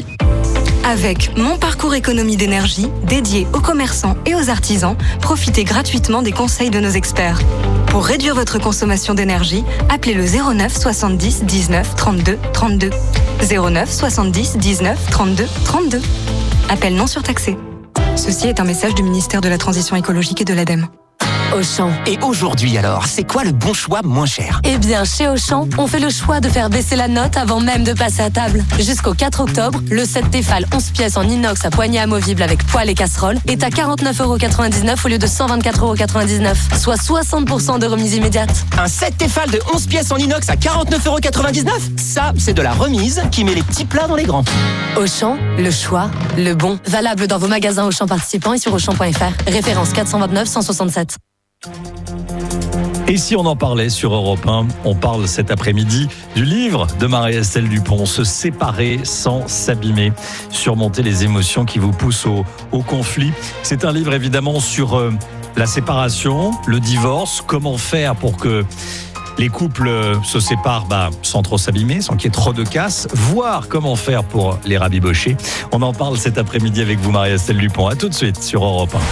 Avec Mon Parcours Économie d'énergie, dédié aux commerçants et aux artisans, profitez gratuitement des conseils de nos experts. Pour réduire votre consommation d'énergie, appelez le zéro neuf soixante-dix dix-neuf trente-deux trente-deux. zéro neuf soixante-dix dix-neuf trente-deux trente-deux. Appel non surtaxé. Ceci est un message du ministère de la Transition écologique et de l'ADEME. Auchan. Et aujourd'hui alors, c'est quoi le bon choix moins cher ? Eh bien, chez Auchan, on fait le choix de faire baisser la note avant même de passer à table. Jusqu'au quatre octobre, le set Tefal onze pièces en inox à poignée amovible avec poêle et casserole est à quarante-neuf euros quatre-vingt-dix-neuf au lieu de cent vingt-quatre euros quatre-vingt-dix-neuf, soit soixante pour cent de remise immédiate. Un set Tefal de onze pièces en inox à quarante-neuf euros quatre-vingt-dix-neuf ? Ça, c'est de la remise qui met les petits plats dans les grands. Auchan, le choix, le bon. Valable dans vos magasins Auchan participants et sur auchan point f r. Référence quatre cent vingt-neuf cent soixante-sept. Et si on en parlait sur Europe un, on parle cet après-midi du livre de Marie-Estelle Dupont, Se séparer sans s'abîmer, surmonter les émotions qui vous poussent au, au conflit. C'est un livre évidemment sur euh, la séparation, le divorce, comment faire pour que les couples se séparent bah, sans trop s'abîmer, sans qu'il y ait trop de casse, voir comment faire pour les rabibocher. On en parle cet après-midi avec vous, Marie-Estelle Dupont. À tout de suite sur Europe un.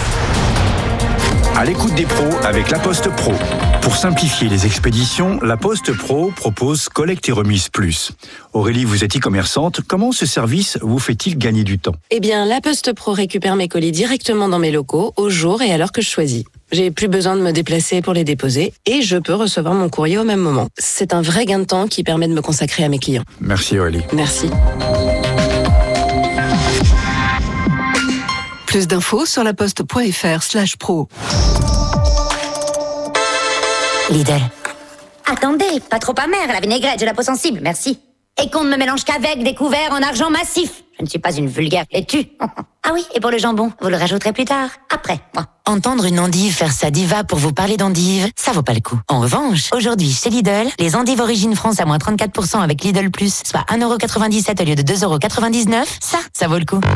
À l'écoute des pros avec La Poste Pro. Pour simplifier les expéditions, La Poste Pro propose Collecte et Remise Plus. Aurélie, vous êtes e-commerçante. Comment ce service vous fait-il gagner du temps ? Eh bien, La Poste Pro récupère mes colis directement dans mes locaux, au jour et à l'heure que je choisis. J'ai plus besoin de me déplacer pour les déposer et je peux recevoir mon courrier au même moment. C'est un vrai gain de temps qui permet de me consacrer à mes clients. Merci Aurélie. Merci. Plus d'infos sur laposte point f r slash pro. Lidl. Attendez, pas trop amère, la vinaigrette, j'ai la peau sensible, merci. Et qu'on ne me mélange qu'avec des couverts en argent massif. Je ne suis pas une vulgaire laitue. Ah oui, et pour le jambon, vous le rajouterez plus tard, après. Bon. Entendre une endive faire sa diva pour vous parler d'endive, ça vaut pas le coup. En revanche, aujourd'hui, chez Lidl, les endives Origine France à moins trente-quatre pour cent avec Lidl Plus, soit un euro quatre-vingt-dix-sept au lieu de deux euros quatre-vingt-dix-neuf, ça, ça vaut le coup.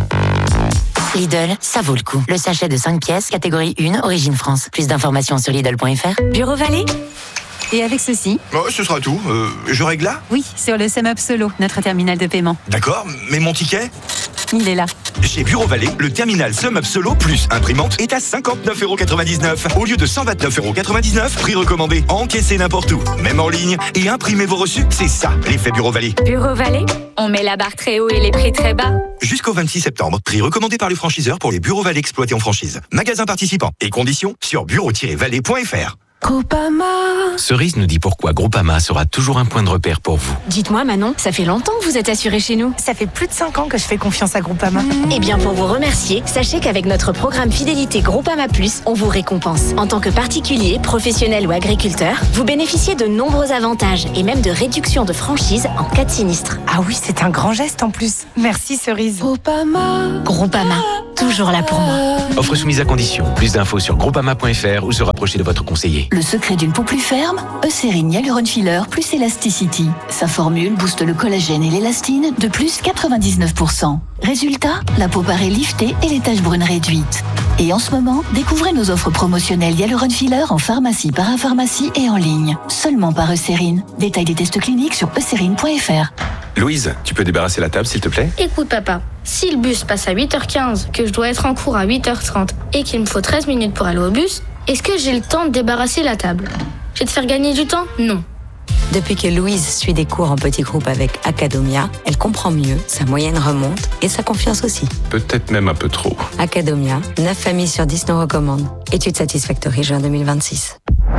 Lidl, ça vaut le coup. Le sachet de cinq pièces, catégorie un, Origine France. Plus d'informations sur Lidl point F R. Bureau Vallée. Et avec ceci. Oh, ce sera tout. Euh, je règle là ? Oui, sur le SumUp Solo, notre terminal de paiement. D'accord, mais mon ticket ? Il est là. Chez Bureau Vallée, le terminal SumUp Solo plus imprimante est à cinquante-neuf euros quatre-vingt-dix-neuf au lieu de cent vingt-neuf euros quatre-vingt-dix-neuf, prix recommandé. Encaissez n'importe où, même en ligne, et imprimez vos reçus. C'est ça, l'effet Bureau Vallée. Bureau Vallée, on met la barre très haut et les prix très bas. Jusqu'au vingt-six septembre, prix recommandé par les franchiseurs pour les Bureaux Vallée exploités en franchise. Magasins participants et conditions sur bureau tiret vallée point F R. Groupama. Cerise nous dit pourquoi Groupama sera toujours un point de repère pour vous. Dites-moi Manon, ça fait longtemps que vous êtes assurée chez nous. Ça fait plus de cinq ans que je fais confiance à Groupama. Mmh. Eh bien pour vous remercier, sachez qu'avec notre programme Fidélité Groupama Plus, on vous récompense. En tant que particulier, professionnel ou agriculteur, vous bénéficiez de nombreux avantages et même de réduction de franchise en cas de sinistre. Ah oui, c'est un grand geste en plus. Merci Cerise. Groupama. Groupama, toujours là pour moi. Offre soumise à condition. Plus d'infos sur groupama point F R ou se rapprocher de votre conseiller. Le secret d'une peau plus ferme, Eucérine Hyaluron Filler plus Elasticity. Sa formule booste le collagène et l'élastine de plus quatre-vingt-dix-neuf pour cent. Résultat, la peau paraît liftée et les taches brunes réduites. Et en ce moment, découvrez nos offres promotionnelles Hyaluron Filler en pharmacie, parapharmacie et en ligne. Seulement par Eucérine. Détail des tests cliniques sur eucérine point F R. Louise, tu peux débarrasser la table s'il te plaît ? Écoute papa, si le bus passe à huit heures quinze, que je dois être en cours à huit heures trente et qu'il me faut treize minutes pour aller au bus, est-ce que j'ai le temps de débarrasser la table ? Je vais te faire gagner du temps ? Non. Depuis que Louise suit des cours en petits groupes avec Academia, elle comprend mieux, sa moyenne remonte et sa confiance aussi. Peut-être même un peu trop. Academia, neuf familles sur dix nous recommandent. Étude Satisfactory juin deux mille vingt-six.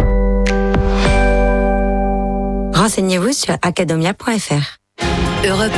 Renseignez-vous sur academia point F R. Europe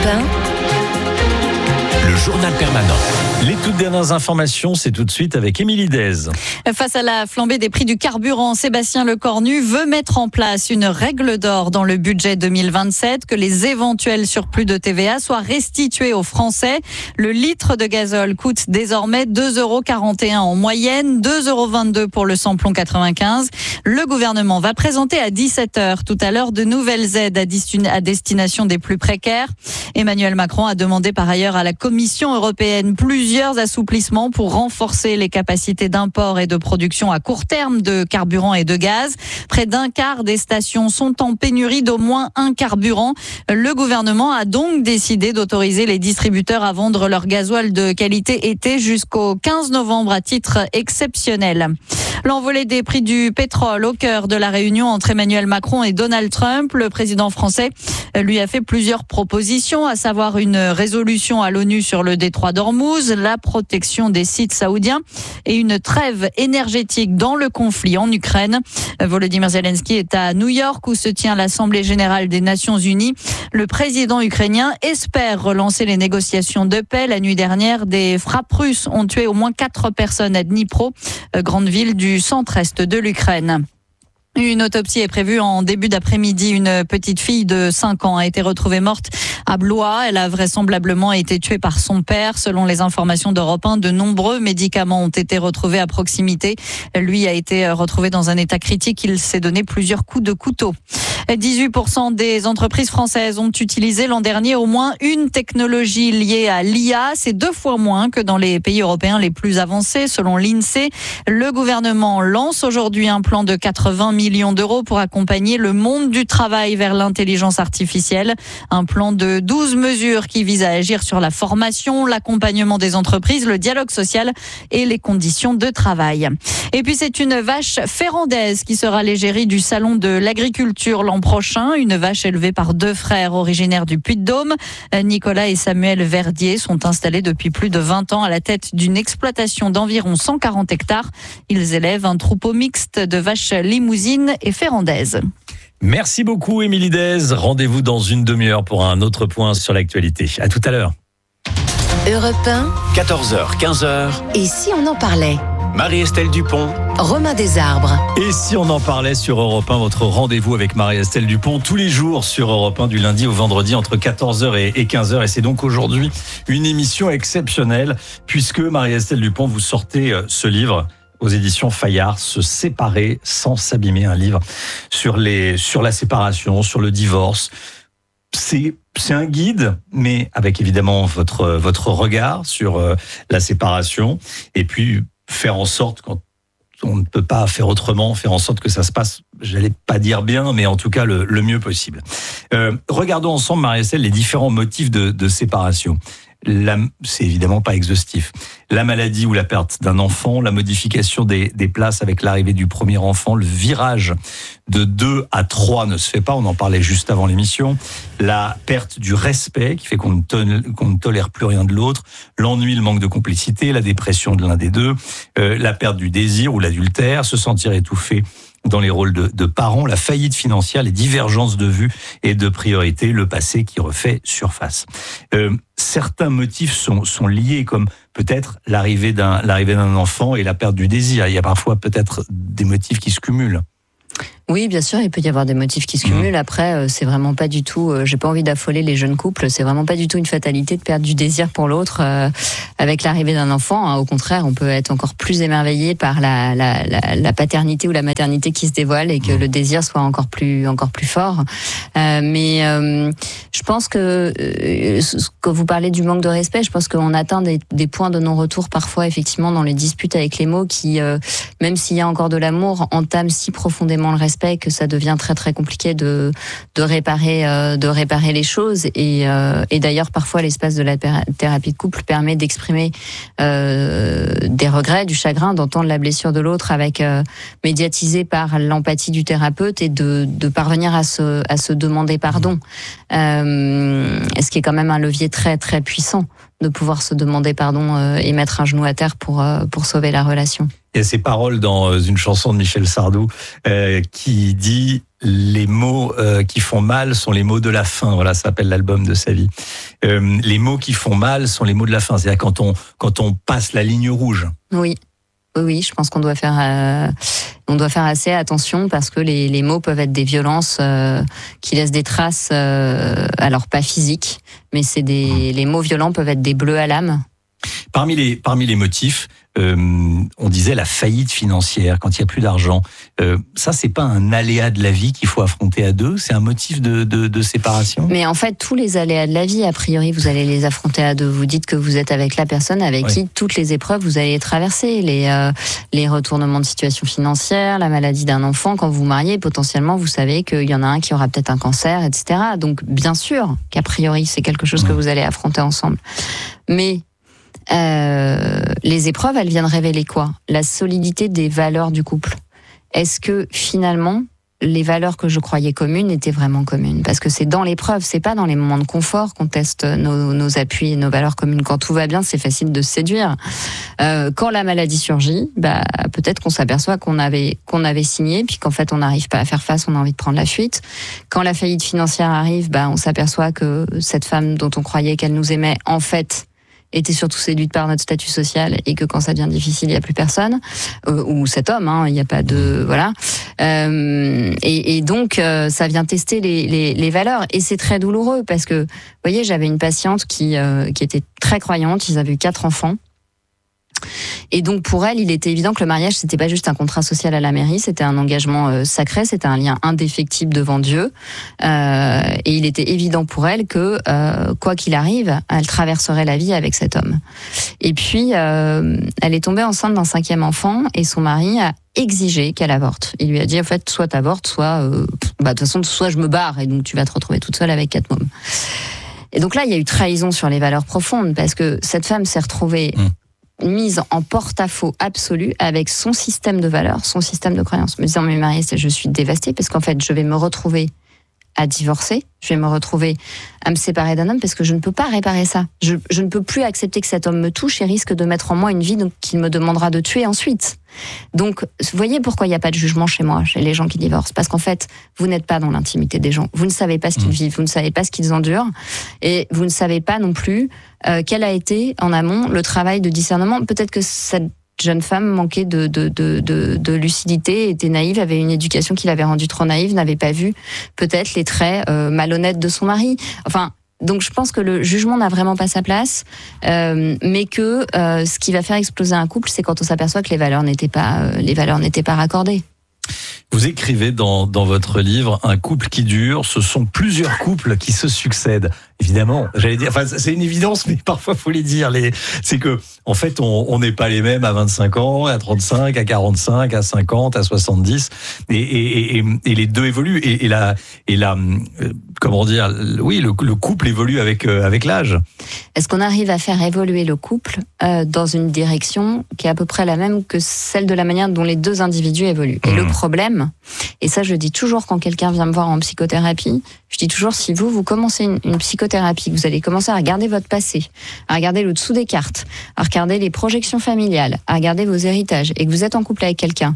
un. Le journal permanent. Les toutes dernières informations, c'est tout de suite avec Émilie Dez. Face à la flambée des prix du carburant, Sébastien Lecornu veut mettre en place une règle d'or dans le budget deux mille vingt-sept, que les éventuels surplus de T V A soient restitués aux Français. Le litre de gazole coûte désormais deux euros quarante et un en moyenne, deux euros vingt-deux pour le samplon quatre-vingt-quinze. Le gouvernement va présenter à dix-sept heures tout à l'heure de nouvelles aides à destination des plus précaires. Emmanuel Macron a demandé par ailleurs à la Commission européenne plusieurs Plusieurs assouplissements pour renforcer les capacités d'import et de production à court terme de carburant et de gaz. Près d'un quart des stations sont en pénurie d'au moins un carburant. Le gouvernement a donc décidé d'autoriser les distributeurs à vendre leur gasoil de qualité été jusqu'au quinze novembre à titre exceptionnel. L'envolée des prix du pétrole au cœur de la réunion entre Emmanuel Macron et Donald Trump. Le président français lui a fait plusieurs propositions, à savoir une résolution à l'ONU sur le détroit d'Ormuz, la protection des sites saoudiens et une trêve énergétique dans le conflit en Ukraine. Volodymyr Zelensky est à New York où se tient l'Assemblée générale des Nations unies. Le président ukrainien espère relancer les négociations de paix. La nuit dernière, des frappes russes ont tué au moins quatre personnes à Dnipro, grande ville du centre-est de l'Ukraine. Une autopsie est prévue en début d'après-midi. Une petite fille de cinq ans a été retrouvée morte à Blois. Elle a vraisemblablement été tuée par son père. Selon les informations d'Europe un, de nombreux médicaments ont été retrouvés à proximité. Lui a été retrouvé dans un état critique. Il s'est donné plusieurs coups de couteau. dix-huit pour cent des entreprises françaises ont utilisé l'an dernier au moins une technologie liée à l'I A. C'est deux fois moins que dans les pays européens les plus avancés, selon l'INSEE. Le gouvernement lance aujourd'hui un plan de quatre-vingts millions d'euros pour accompagner le monde du travail vers l'intelligence artificielle. Un plan de douze mesures qui vise à agir sur la formation, l'accompagnement des entreprises, le dialogue social et les conditions de travail. Et puis c'est une vache férandaise qui sera l'égérie du salon de l'agriculture l'an prochain. Une vache élevée par deux frères originaires du Puy-de-Dôme. Nicolas et Samuel Verdier sont installés depuis plus de vingt ans à la tête d'une exploitation d'environ cent quarante hectares. Ils élèvent un troupeau mixte de vaches limousines et férandaise. Merci beaucoup Émilie Dez. Rendez-vous dans une demi-heure pour un autre point sur l'actualité. À tout à l'heure. Europe un. quatorze heures, quinze heures. Et si on en parlait ? Marie-Estelle Dupont. Romain Desarbres. Et si on en parlait sur Europe un, votre rendez-vous avec Marie-Estelle Dupont, tous les jours sur Europe un, du lundi au vendredi entre quatorze heures et quinze heures. Et c'est donc aujourd'hui une émission exceptionnelle, puisque Marie-Estelle Dupont, vous sortez ce livre aux éditions Fayard, Se séparer sans s'abîmer, un livre sur les, sur la séparation, sur le divorce. C'est, c'est un guide, mais avec évidemment votre, votre regard sur la séparation, et puis faire en sorte, quand on ne peut pas faire autrement, faire en sorte que ça se passe, j'allais pas dire bien, mais en tout cas le, le mieux possible. Euh, regardons ensemble, Marie-Estelle, les différents motifs de, de séparation. La, c'est évidemment pas exhaustif. La maladie ou la perte d'un enfant, la modification des, des places avec l'arrivée du premier enfant, le virage de deux à trois ne se fait pas, on en parlait juste avant l'émission, la perte du respect qui fait qu'on ne, tol- qu'on ne tolère plus rien de l'autre, l'ennui, le manque de complicité, la dépression de l'un des deux, euh, la perte du désir ou l'adultère, se sentir étouffé dans les rôles de, de parents, la faillite financière, les divergences de vues et de priorités, le passé qui refait surface. Euh, certains motifs sont, sont liés, comme peut-être l'arrivée d'un, l'arrivée d'un enfant et la perte du désir. Il y a parfois peut-être des motifs qui se cumulent. Oui, bien sûr, il peut y avoir des motifs qui se cumulent. Après, c'est vraiment pas du tout, j'ai pas envie d'affoler les jeunes couples, c'est vraiment pas du tout une fatalité de perdre du désir pour l'autre euh, avec l'arrivée d'un enfant. Au contraire, on peut être encore plus émerveillé par la, la, la, la paternité ou la maternité qui se dévoile et que mmh. le désir soit encore plus, encore plus fort. Euh, mais euh, je pense que, euh, quand vous parlez du manque de respect, je pense qu'on atteint des, des points de non-retour parfois, effectivement, dans les disputes avec les mots qui, euh, même s'il y a encore de l'amour, entament si profondément le respect que ça devient très très compliqué de de réparer euh, de réparer les choses et euh, et d'ailleurs parfois l'espace de la thérapie de couple permet d'exprimer euh, des regrets, du chagrin, d'entendre la blessure de l'autre avec euh, médiatisé par l'empathie du thérapeute et de de parvenir à se à se demander pardon. Euh, ce qui est quand même un levier très très puissant de pouvoir se demander pardon euh, et mettre un genou à terre pour euh, pour sauver la relation. Il y a ces paroles dans une chanson de Michel Sardou euh, qui dit « Les mots euh, qui font mal sont les mots de la fin ». Voilà, ça s'appelle l'album de sa vie. Euh, les mots qui font mal sont les mots de la fin. C'est-à-dire quand on, quand on passe la ligne rouge. Oui. Oui, oui, je pense qu'on doit faire, euh, on doit faire assez attention parce que les, les mots peuvent être des violences euh, qui laissent des traces, euh, alors pas physiques, mais c'est des, les mots violents peuvent être des bleus à l'âme. Parmi les, parmi les motifs, euh, on disait la faillite financière, quand il n'y a plus d'argent. Euh, ça, c'est pas un aléa de la vie qu'il faut affronter à deux, c'est un motif de, de, de séparation. Mais en fait, tous les aléas de la vie, a priori, vous allez les affronter à deux. Vous dites que vous êtes avec la personne avec oui. qui toutes les épreuves, vous allez les traverser. Les, euh, les retournements de situation financière, la maladie d'un enfant, quand vous vous mariez, potentiellement, vous savez qu'il y en a un qui aura peut-être un cancer, et cetera. Donc, bien sûr qu'a priori, c'est quelque chose mmh. que vous allez affronter ensemble. Mais Euh, les épreuves, elles viennent révéler quoi ? La solidité des valeurs du couple. Est-ce que finalement, les valeurs que je croyais communes étaient vraiment communes ? Parce que c'est dans l'épreuve, c'est pas dans les moments de confort qu'on teste nos, nos appuis et nos valeurs communes. Quand tout va bien, c'est facile de se séduire. Euh, quand la maladie surgit, bah, peut-être qu'on s'aperçoit qu'on avait, qu'on avait signé, puis qu'en fait, on n'arrive pas à faire face, on a envie de prendre la fuite. Quand la faillite financière arrive, bah, on s'aperçoit que cette femme dont on croyait qu'elle nous aimait, en fait, était surtout séduite par notre statut social et que quand ça devient difficile, il n'y a plus personne. Euh, ou cet homme, hein, il n'y a pas de... Voilà. Euh, et, et donc, euh, ça vient tester les, les, les valeurs. Et c'est très douloureux parce que, vous voyez, j'avais une patiente qui, euh, qui était très croyante, ils avaient eu quatre enfants. Et donc pour elle, il était évident que le mariage, c'était pas juste un contrat social à la mairie, c'était un engagement euh, sacré, c'était un lien indéfectible devant Dieu. Euh, et il était évident pour elle que euh, quoi qu'il arrive, elle traverserait la vie avec cet homme. Et puis, euh, elle est tombée enceinte d'un cinquième enfant et son mari a exigé qu'elle avorte. Il lui a dit en fait, soit t'avortes, soit euh, bah de toute façon, soit je me barre et donc tu vas te retrouver toute seule avec quatre mômes. Et donc là, il y a eu trahison sur les valeurs profondes parce que cette femme s'est retrouvée mmh. mise en porte-à-faux absolu avec son système de valeurs, son système de croyances. Me disant, mais Marie, je suis dévastée parce qu'en fait, je vais me retrouver à divorcer, je vais me retrouver à me séparer d'un homme parce que je ne peux pas réparer ça. Je, je ne peux plus accepter que cet homme me touche et risque de mettre en moi une vie donc, qu'il me demandera de tuer ensuite. Donc, vous voyez pourquoi il n'y a pas de jugement chez moi, chez les gens qui divorcent. Parce qu'en fait, vous n'êtes pas dans l'intimité des gens. Vous ne savez pas ce qu'ils vivent, vous ne savez pas ce qu'ils endurent. Et vous ne savez pas non plus euh, quel a été, en amont, le travail de discernement. Peut-être que cette jeune femme manquait de, de, de, de, de lucidité, était naïve, avait une éducation qui l'avait rendue trop naïve, n'avait pas vu peut-être les traits euh, malhonnêtes de son mari. Enfin, donc je pense que le jugement n'a vraiment pas sa place, euh, mais que euh, ce qui va faire exploser un couple, c'est quand on s'aperçoit que les valeurs n'étaient pas, euh, les valeurs n'étaient pas raccordées. Vous écrivez dans, dans votre livre, un couple qui dure, ce sont plusieurs couples qui se succèdent. Évidemment, j'allais dire, enfin, c'est une évidence, mais parfois faut les dire. Les, c'est que, en fait, on n'est pas les mêmes à vingt-cinq ans, à trente-cinq, à quarante-cinq, à cinquante, à soixante-dix, et, et, et, et les deux évoluent. Et, et la, et la, comment dire, oui, le, le couple évolue avec euh, avec l'âge. Est-ce qu'on arrive à faire évoluer le couple euh, dans une direction qui est à peu près la même que celle de la manière dont les deux individus évoluent? Et mmh. le problème, et ça je dis toujours quand quelqu'un vient me voir en psychothérapie, je dis toujours, si vous, vous commencez une, une psychothérapie, vous allez commencer à regarder votre passé, à regarder le dessous des cartes, à regarder les projections familiales, à regarder vos héritages, et que vous êtes en couple avec quelqu'un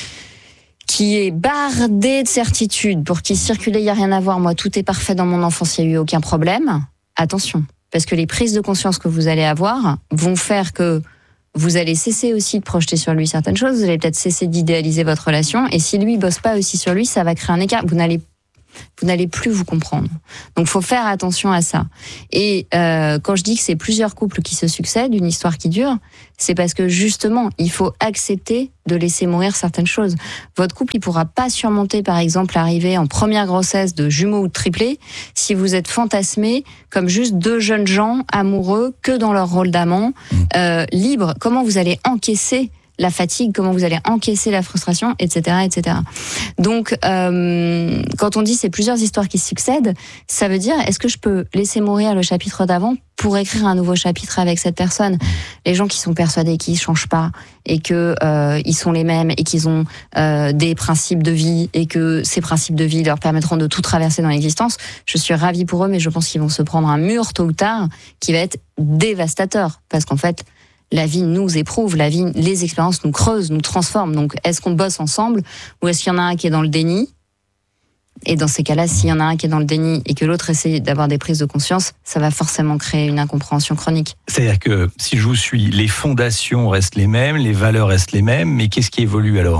qui est bardé de certitudes, pour qui circuler, il n'y a rien à voir, moi tout est parfait dans mon enfance, il n'y a eu aucun problème, attention, parce que les prises de conscience que vous allez avoir vont faire que vous allez cesser aussi de projeter sur lui certaines choses, vous allez peut-être cesser d'idéaliser votre relation, et si lui ne bosse pas aussi sur lui, ça va créer un écart, vous n'allez vous n'allez plus vous comprendre. Donc, faut faire attention à ça. Et euh, quand je dis que c'est plusieurs couples qui se succèdent, une histoire qui dure, c'est parce que justement, il faut accepter de laisser mourir certaines choses. Votre couple, il pourra pas surmonter, par exemple, l'arrivée en première grossesse de jumeaux ou de triplés si vous êtes fantasmés comme juste deux jeunes gens amoureux que dans leur rôle d'amant, euh, libres. Comment vous allez encaisser la fatigue, comment vous allez encaisser la frustration, et cetera, et cetera. Donc, euh, quand on dit c'est plusieurs histoires qui succèdent, ça veut dire, est-ce que je peux laisser mourir le chapitre d'avant pour écrire un nouveau chapitre avec cette personne? Les gens qui sont persuadés qu'ils ne changent pas et que euh, ils sont les mêmes et qu'ils ont euh, des principes de vie et que ces principes de vie leur permettront de tout traverser dans l'existence, je suis ravie pour eux, mais je pense qu'ils vont se prendre un mur tôt ou tard qui va être dévastateur, parce qu'en fait, la vie nous éprouve, la vie, les expériences nous creusent, nous transforment. Donc, est-ce qu'on bosse ensemble ou est-ce qu'il y en a un qui est dans le déni? Et dans ces cas-là, s'il y en a un qui est dans le déni et que l'autre essaie d'avoir des prises de conscience, ça va forcément créer une incompréhension chronique. C'est-à-dire que, si je vous suis, les fondations restent les mêmes, les valeurs restent les mêmes, mais qu'est-ce qui évolue alors ?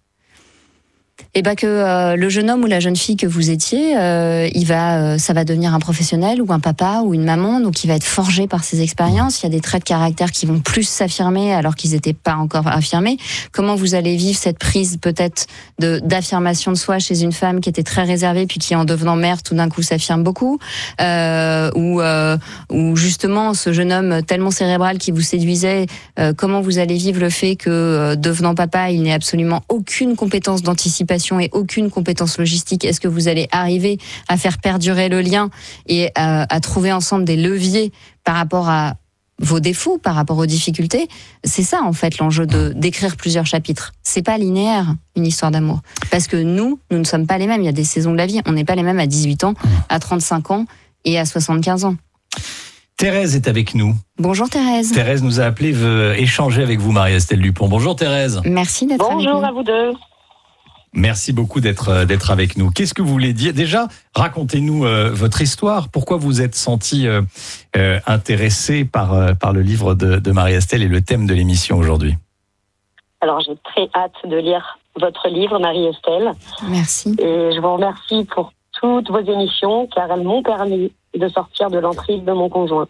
Et bah que euh, le jeune homme ou la jeune fille que vous étiez, euh, il va, euh, ça va devenir un professionnel ou un papa ou une maman, donc il va être forgé par ses expériences. Il y a des traits de caractère qui vont plus s'affirmer alors qu'ils n'étaient pas encore affirmés. Comment vous allez vivre cette prise peut-être de d'affirmation de soi chez une femme qui était très réservée puis qui en devenant mère tout d'un coup s'affirme beaucoup, euh, ou euh, ou justement ce jeune homme tellement cérébral qui vous séduisait, euh, comment vous allez vivre le fait que euh, devenant papa il n'ait absolument aucune compétence d'anticipation et aucune compétence logistique? Est-ce que vous allez arriver à faire perdurer le lien et à, à trouver ensemble des leviers par rapport à vos défauts, par rapport aux difficultés? C'est ça en fait l'enjeu de d'écrire plusieurs chapitres. C'est pas linéaire une histoire d'amour, parce que nous, nous ne sommes pas les mêmes. Il y a des saisons de la vie. On n'est pas les mêmes à dix-huit ans, à trente-cinq ans et à soixante-quinze ans. Thérèse est avec nous. Bonjour Thérèse. Thérèse nous a appelé, veut échanger avec vous, Marie-Estelle Dupont. Bonjour Thérèse. Merci d'être avec nous. Bonjour à vous deux. Merci beaucoup d'être d'être avec nous. Qu'est-ce que vous voulez dire? Déjà, racontez-nous euh, votre histoire. Pourquoi vous êtes senti euh, euh, intéressé par euh, par le livre de, de Marie-Estelle et le thème de l'émission aujourd'hui? Alors, j'ai très hâte de lire votre livre, Marie-Estelle. Merci. Et je vous remercie pour toutes vos émissions, car elles m'ont permis de sortir de l'emprise de mon conjoint.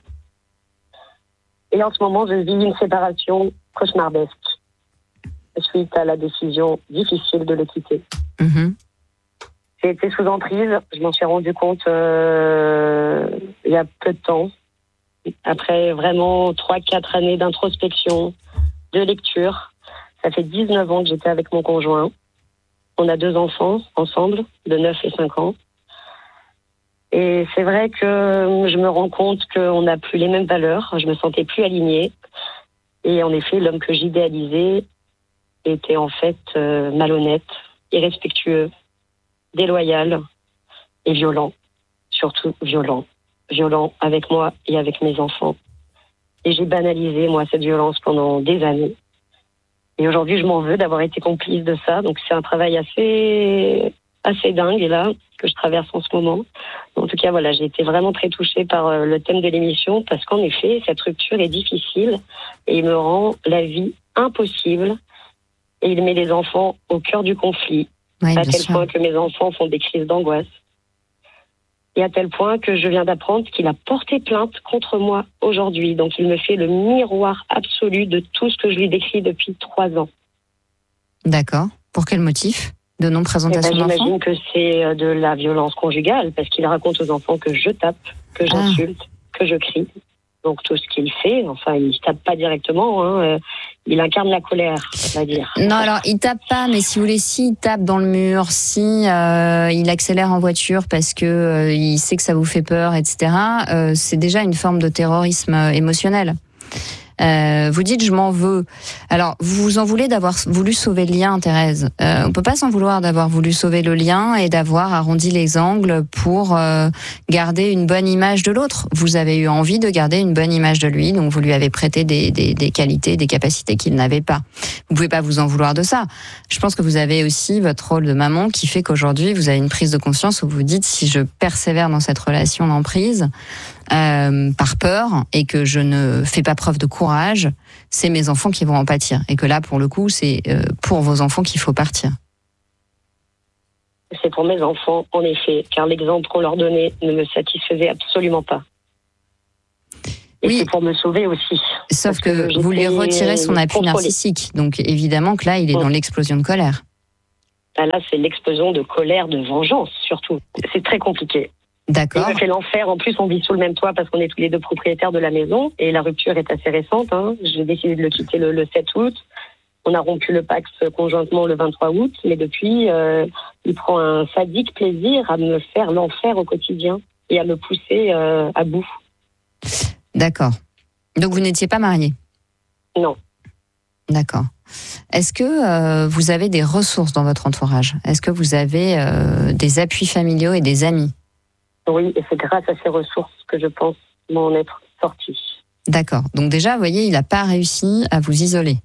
Et en ce moment, je vis une séparation cauchemardesque suite à la décision difficile de le quitter. Mmh. J'ai été sous emprise, je m'en suis rendu compte euh, il y a peu de temps, après vraiment trois quatre années d'introspection, de lecture. Ça fait dix-neuf ans que j'étais avec mon conjoint. On a deux enfants ensemble, de neuf et cinq ans. Et c'est vrai que je me rends compte qu'on n'a plus les mêmes valeurs, je me sentais plus alignée. Et en effet, l'homme que j'idéalisais était en fait euh, malhonnête, irrespectueux, déloyal et violent. Surtout violent. Violent avec moi et avec mes enfants. Et j'ai banalisé, moi, cette violence pendant des années. Et aujourd'hui, je m'en veux d'avoir été complice de ça. Donc c'est un travail assez, assez dingue, et là, que je traverse en ce moment. En tout cas, voilà, j'ai été vraiment très touchée par euh, le thème de l'émission, parce qu'en effet, cette rupture est difficile et il me rend la vie impossible. Et il met les enfants au cœur du conflit, Oui, à bien tel sûr. point que mes enfants font des crises d'angoisse. Et à tel point que je viens d'apprendre qu'il a porté plainte contre moi aujourd'hui. Donc il me fait le miroir absolu de tout ce que je lui décris depuis trois ans. D'accord. Pour quel motif? De Eh ben, non-présentation d'enfants? j'imagine que c'est euh, de la violence conjugale, parce qu'il raconte aux enfants que je tape, que j'insulte, que je crie. Donc tout ce qu'il fait, enfin il tape pas directement, hein, euh, il incarne la colère, on va dire. Non, alors il tape pas, mais si vous voulez, s'il tape dans le mur, si euh, il accélère en voiture parce que euh, il sait que ça vous fait peur, et cetera, euh, c'est déjà une forme de terrorisme euh, émotionnel. Euh, vous dites je m'en veux. Alors vous vous en voulez d'avoir voulu sauver le lien, Thérèse. Euh, on peut pas s'en vouloir d'avoir voulu sauver le lien et d'avoir arrondi les angles pour euh, garder une bonne image de l'autre. Vous avez eu envie de garder une bonne image de lui, donc vous lui avez prêté des, des, des qualités, des capacités qu'il n'avait pas. Vous pouvez pas vous en vouloir de ça. Je pense que vous avez aussi votre rôle de maman qui fait qu'aujourd'hui vous avez une prise de conscience où vous vous dites si je persévère dans cette relation d'emprise, Euh, par peur et que je ne fais pas preuve de courage, c'est mes enfants qui vont en pâtir. Et que là, pour le coup, c'est euh, pour vos enfants qu'il faut partir. C'est pour mes enfants, en effet, car l'exemple qu'on leur donnait ne me satisfaisait absolument pas. Et oui. C'est pour me sauver aussi. Sauf que, que vous lui retirez son appui contrôlée. narcissique. Donc évidemment que là, il est mmh. dans l'explosion de colère. Ah là, c'est l'explosion de colère, de vengeance, surtout. C'est très compliqué. D'accord. Il me fait l'enfer. En plus, on vit sous le même toit parce qu'on est tous les deux propriétaires de la maison. Et la rupture est assez récente. Hein. J'ai décidé de le quitter le, le sept août. On a rompu le Pacs conjointement le vingt-trois août. Mais depuis, euh, il prend un sadique plaisir à me faire l'enfer au quotidien et à me pousser euh, à bout. D'accord. Donc, vous n'étiez pas mariés? Non. D'accord. Est-ce que euh, vous avez des ressources dans votre entourage? Est-ce que vous avez euh, des appuis familiaux et des amis? Oui, et c'est grâce à ces ressources que je pense m'en être sortie. D'accord. Donc déjà, vous voyez, il n'a pas réussi à vous isoler.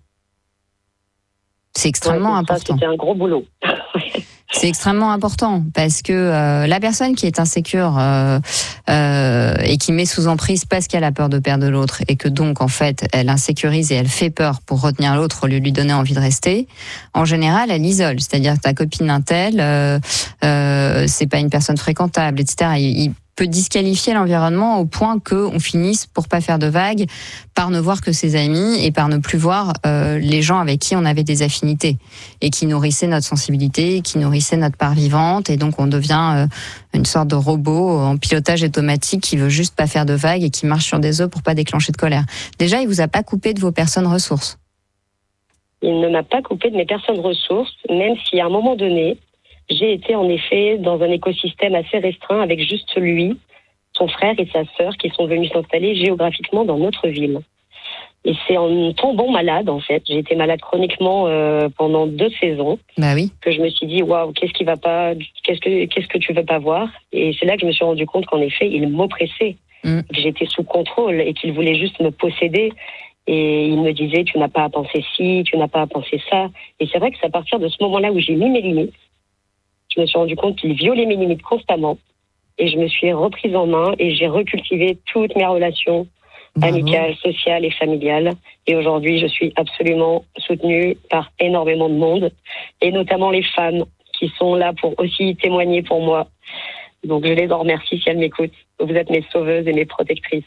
C'est extrêmement ouais, important. C'était un gros boulot. C'est extrêmement important parce que euh, la personne qui est insécure euh, euh, et qui met sous emprise parce qu'elle a peur de perdre l'autre et que donc en fait elle insécurise et elle fait peur pour retenir l'autre au lieu de lui donner envie de rester, en général elle isole. C'est-à-dire que ta copine un tel, euh, euh, c'est pas une personne fréquentable, et cetera. Il, il peut disqualifier l'environnement au point qu'on finisse, pour pas faire de vagues, par ne voir que ses amis et par ne plus voir euh, les gens avec qui on avait des affinités et qui nourrissaient notre sensibilité, qui nourrissaient notre part vivante, et donc on devient euh, une sorte de robot en pilotage automatique qui veut juste pas faire de vagues et qui marche sur des œufs pour pas déclencher de colère. Déjà, il vous a pas coupé de vos personnes ressources? Il ne m'a pas coupé de mes personnes ressources, même si à un moment donné, j'ai été en effet dans un écosystème assez restreint avec juste lui, son frère et sa sœur qui sont venus s'installer géographiquement dans notre ville. Et c'est en tombant malade, en fait, j'ai été malade chroniquement euh, pendant deux saisons, bah oui. que je me suis dit, waouh, qu'est-ce qui va pas, qu'est-ce que, qu'est-ce que tu veux pas voir? Et c'est là que je me suis rendu compte qu'en effet, il m'oppressait, mm. que j'étais sous contrôle et qu'il voulait juste me posséder. Et il me disait, tu n'as pas à penser ci, tu n'as pas à penser ça. Et c'est vrai que c'est à partir de ce moment-là où j'ai mis mes limites. Je me suis rendu compte qu'il violait mes limites constamment et je me suis reprise en main et j'ai recultivé toutes mes relations Bravo. amicales, sociales et familiales. Et aujourd'hui, je suis absolument soutenue par énormément de monde et notamment les femmes qui sont là pour aussi témoigner pour moi. Donc je les en remercie si elles m'écoutent. Vous êtes mes sauveuses et mes protectrices.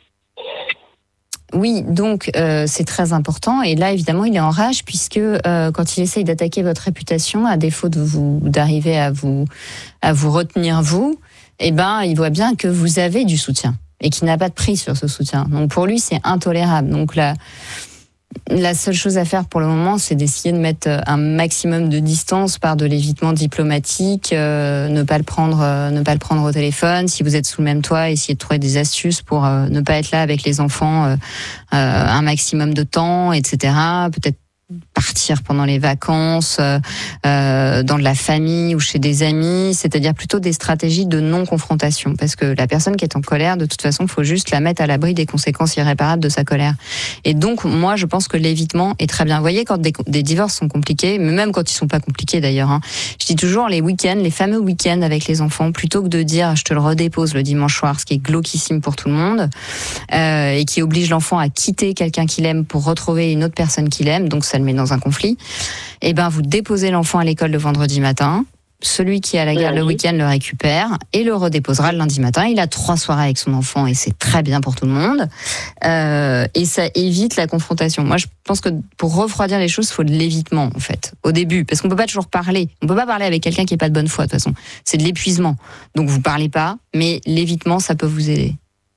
Oui, donc euh, c'est très important. Et là, évidemment, il est en rage puisque euh, quand il essaye d'attaquer votre réputation, à défaut de vous d'arriver à vous à vous retenir vous, eh ben, il voit bien que vous avez du soutien et qu'il n'a pas de prise sur ce soutien. Donc pour lui, c'est intolérable. Donc la la seule chose à faire pour le moment, c'est d'essayer de mettre un maximum de distance par de l'évitement diplomatique, euh, ne pas le prendre, euh, ne pas le prendre au téléphone. Si vous êtes sous le même toit, essayez de trouver des astuces pour euh, ne pas être là avec les enfants euh, euh, un maximum de temps, et cetera. Peut-être partir pendant les vacances, euh, euh, dans de la famille ou chez des amis, c'est-à-dire plutôt des stratégies de non-confrontation, parce que la personne qui est en colère, de toute façon, il faut juste la mettre à l'abri des conséquences irréparables de sa colère. Et donc, moi, je pense que l'évitement est très bien. Vous voyez, quand des, des divorces sont compliqués, mais même quand ils sont pas compliqués d'ailleurs, hein, je dis toujours les week-ends, les fameux week-ends avec les enfants, plutôt que de dire je te le redépose le dimanche soir, ce qui est glauquissime pour tout le monde, euh, et qui oblige l'enfant à quitter quelqu'un qu'il aime pour retrouver une autre personne qu'il aime, donc ça le met dans un conflit. Et ben, vous déposez l'enfant à l'école le vendredi matin. Celui qui est à la gare le week-end le récupère et le redéposera le lundi matin. Il a trois soirées avec son enfant et c'est très bien pour tout le monde. Euh, et ça évite la confrontation. Moi, je pense que pour refroidir les choses, il faut de l'évitement, en fait, au début. Parce qu'on peut pas toujours parler. On peut pas parler avec quelqu'un qui est pas de bonne foi, de toute façon. C'est de l'épuisement. Donc, vous parlez pas, mais l'évitement, ça peut vous aider.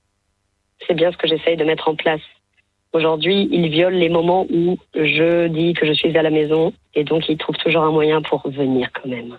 C'est bien ce que j'essaye de mettre en place. Aujourd'hui, il viole les moments où je dis que je suis à la maison et donc il trouve toujours un moyen pour venir quand même.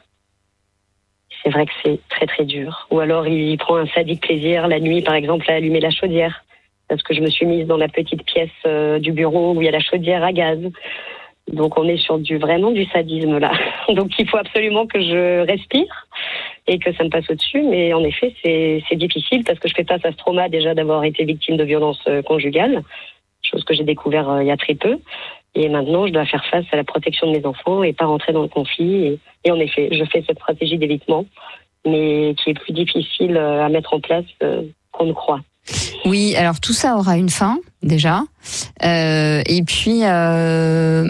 C'est vrai que c'est très très dur. Ou alors il prend un sadique plaisir la nuit, par exemple, à allumer la chaudière. Parce que je me suis mise dans la petite pièce euh, du bureau où il y a la chaudière à gaz. Donc on est sur du vraiment du sadisme là. Donc il faut absolument que je respire et que ça me passe au-dessus. Mais en effet, c'est, c'est difficile parce que je fais face à ce trauma déjà d'avoir été victime de violences euh, conjugales. Chose que j'ai découvert euh, il y a très peu. Et maintenant, je dois faire face à la protection de mes enfants et pas rentrer dans le conflit. Et, et en effet, je fais cette stratégie d'évitement, mais qui est plus difficile à mettre en place euh, qu'on ne croit. Oui, alors tout ça aura une fin, déjà. Euh, et puis, euh,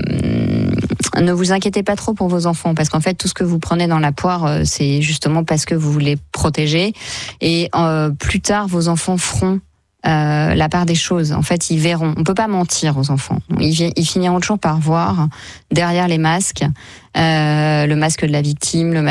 ne vous inquiétez pas trop pour vos enfants, parce qu'en fait, tout ce que vous prenez dans la poire, c'est justement parce que vous voulez protéger. Et euh, plus tard, vos enfants feront Euh, la part des choses. En fait, ils verront. On peut pas mentir aux enfants. Ils, ils finiront toujours par voir derrière les masques, euh, le masque de la victime, le masque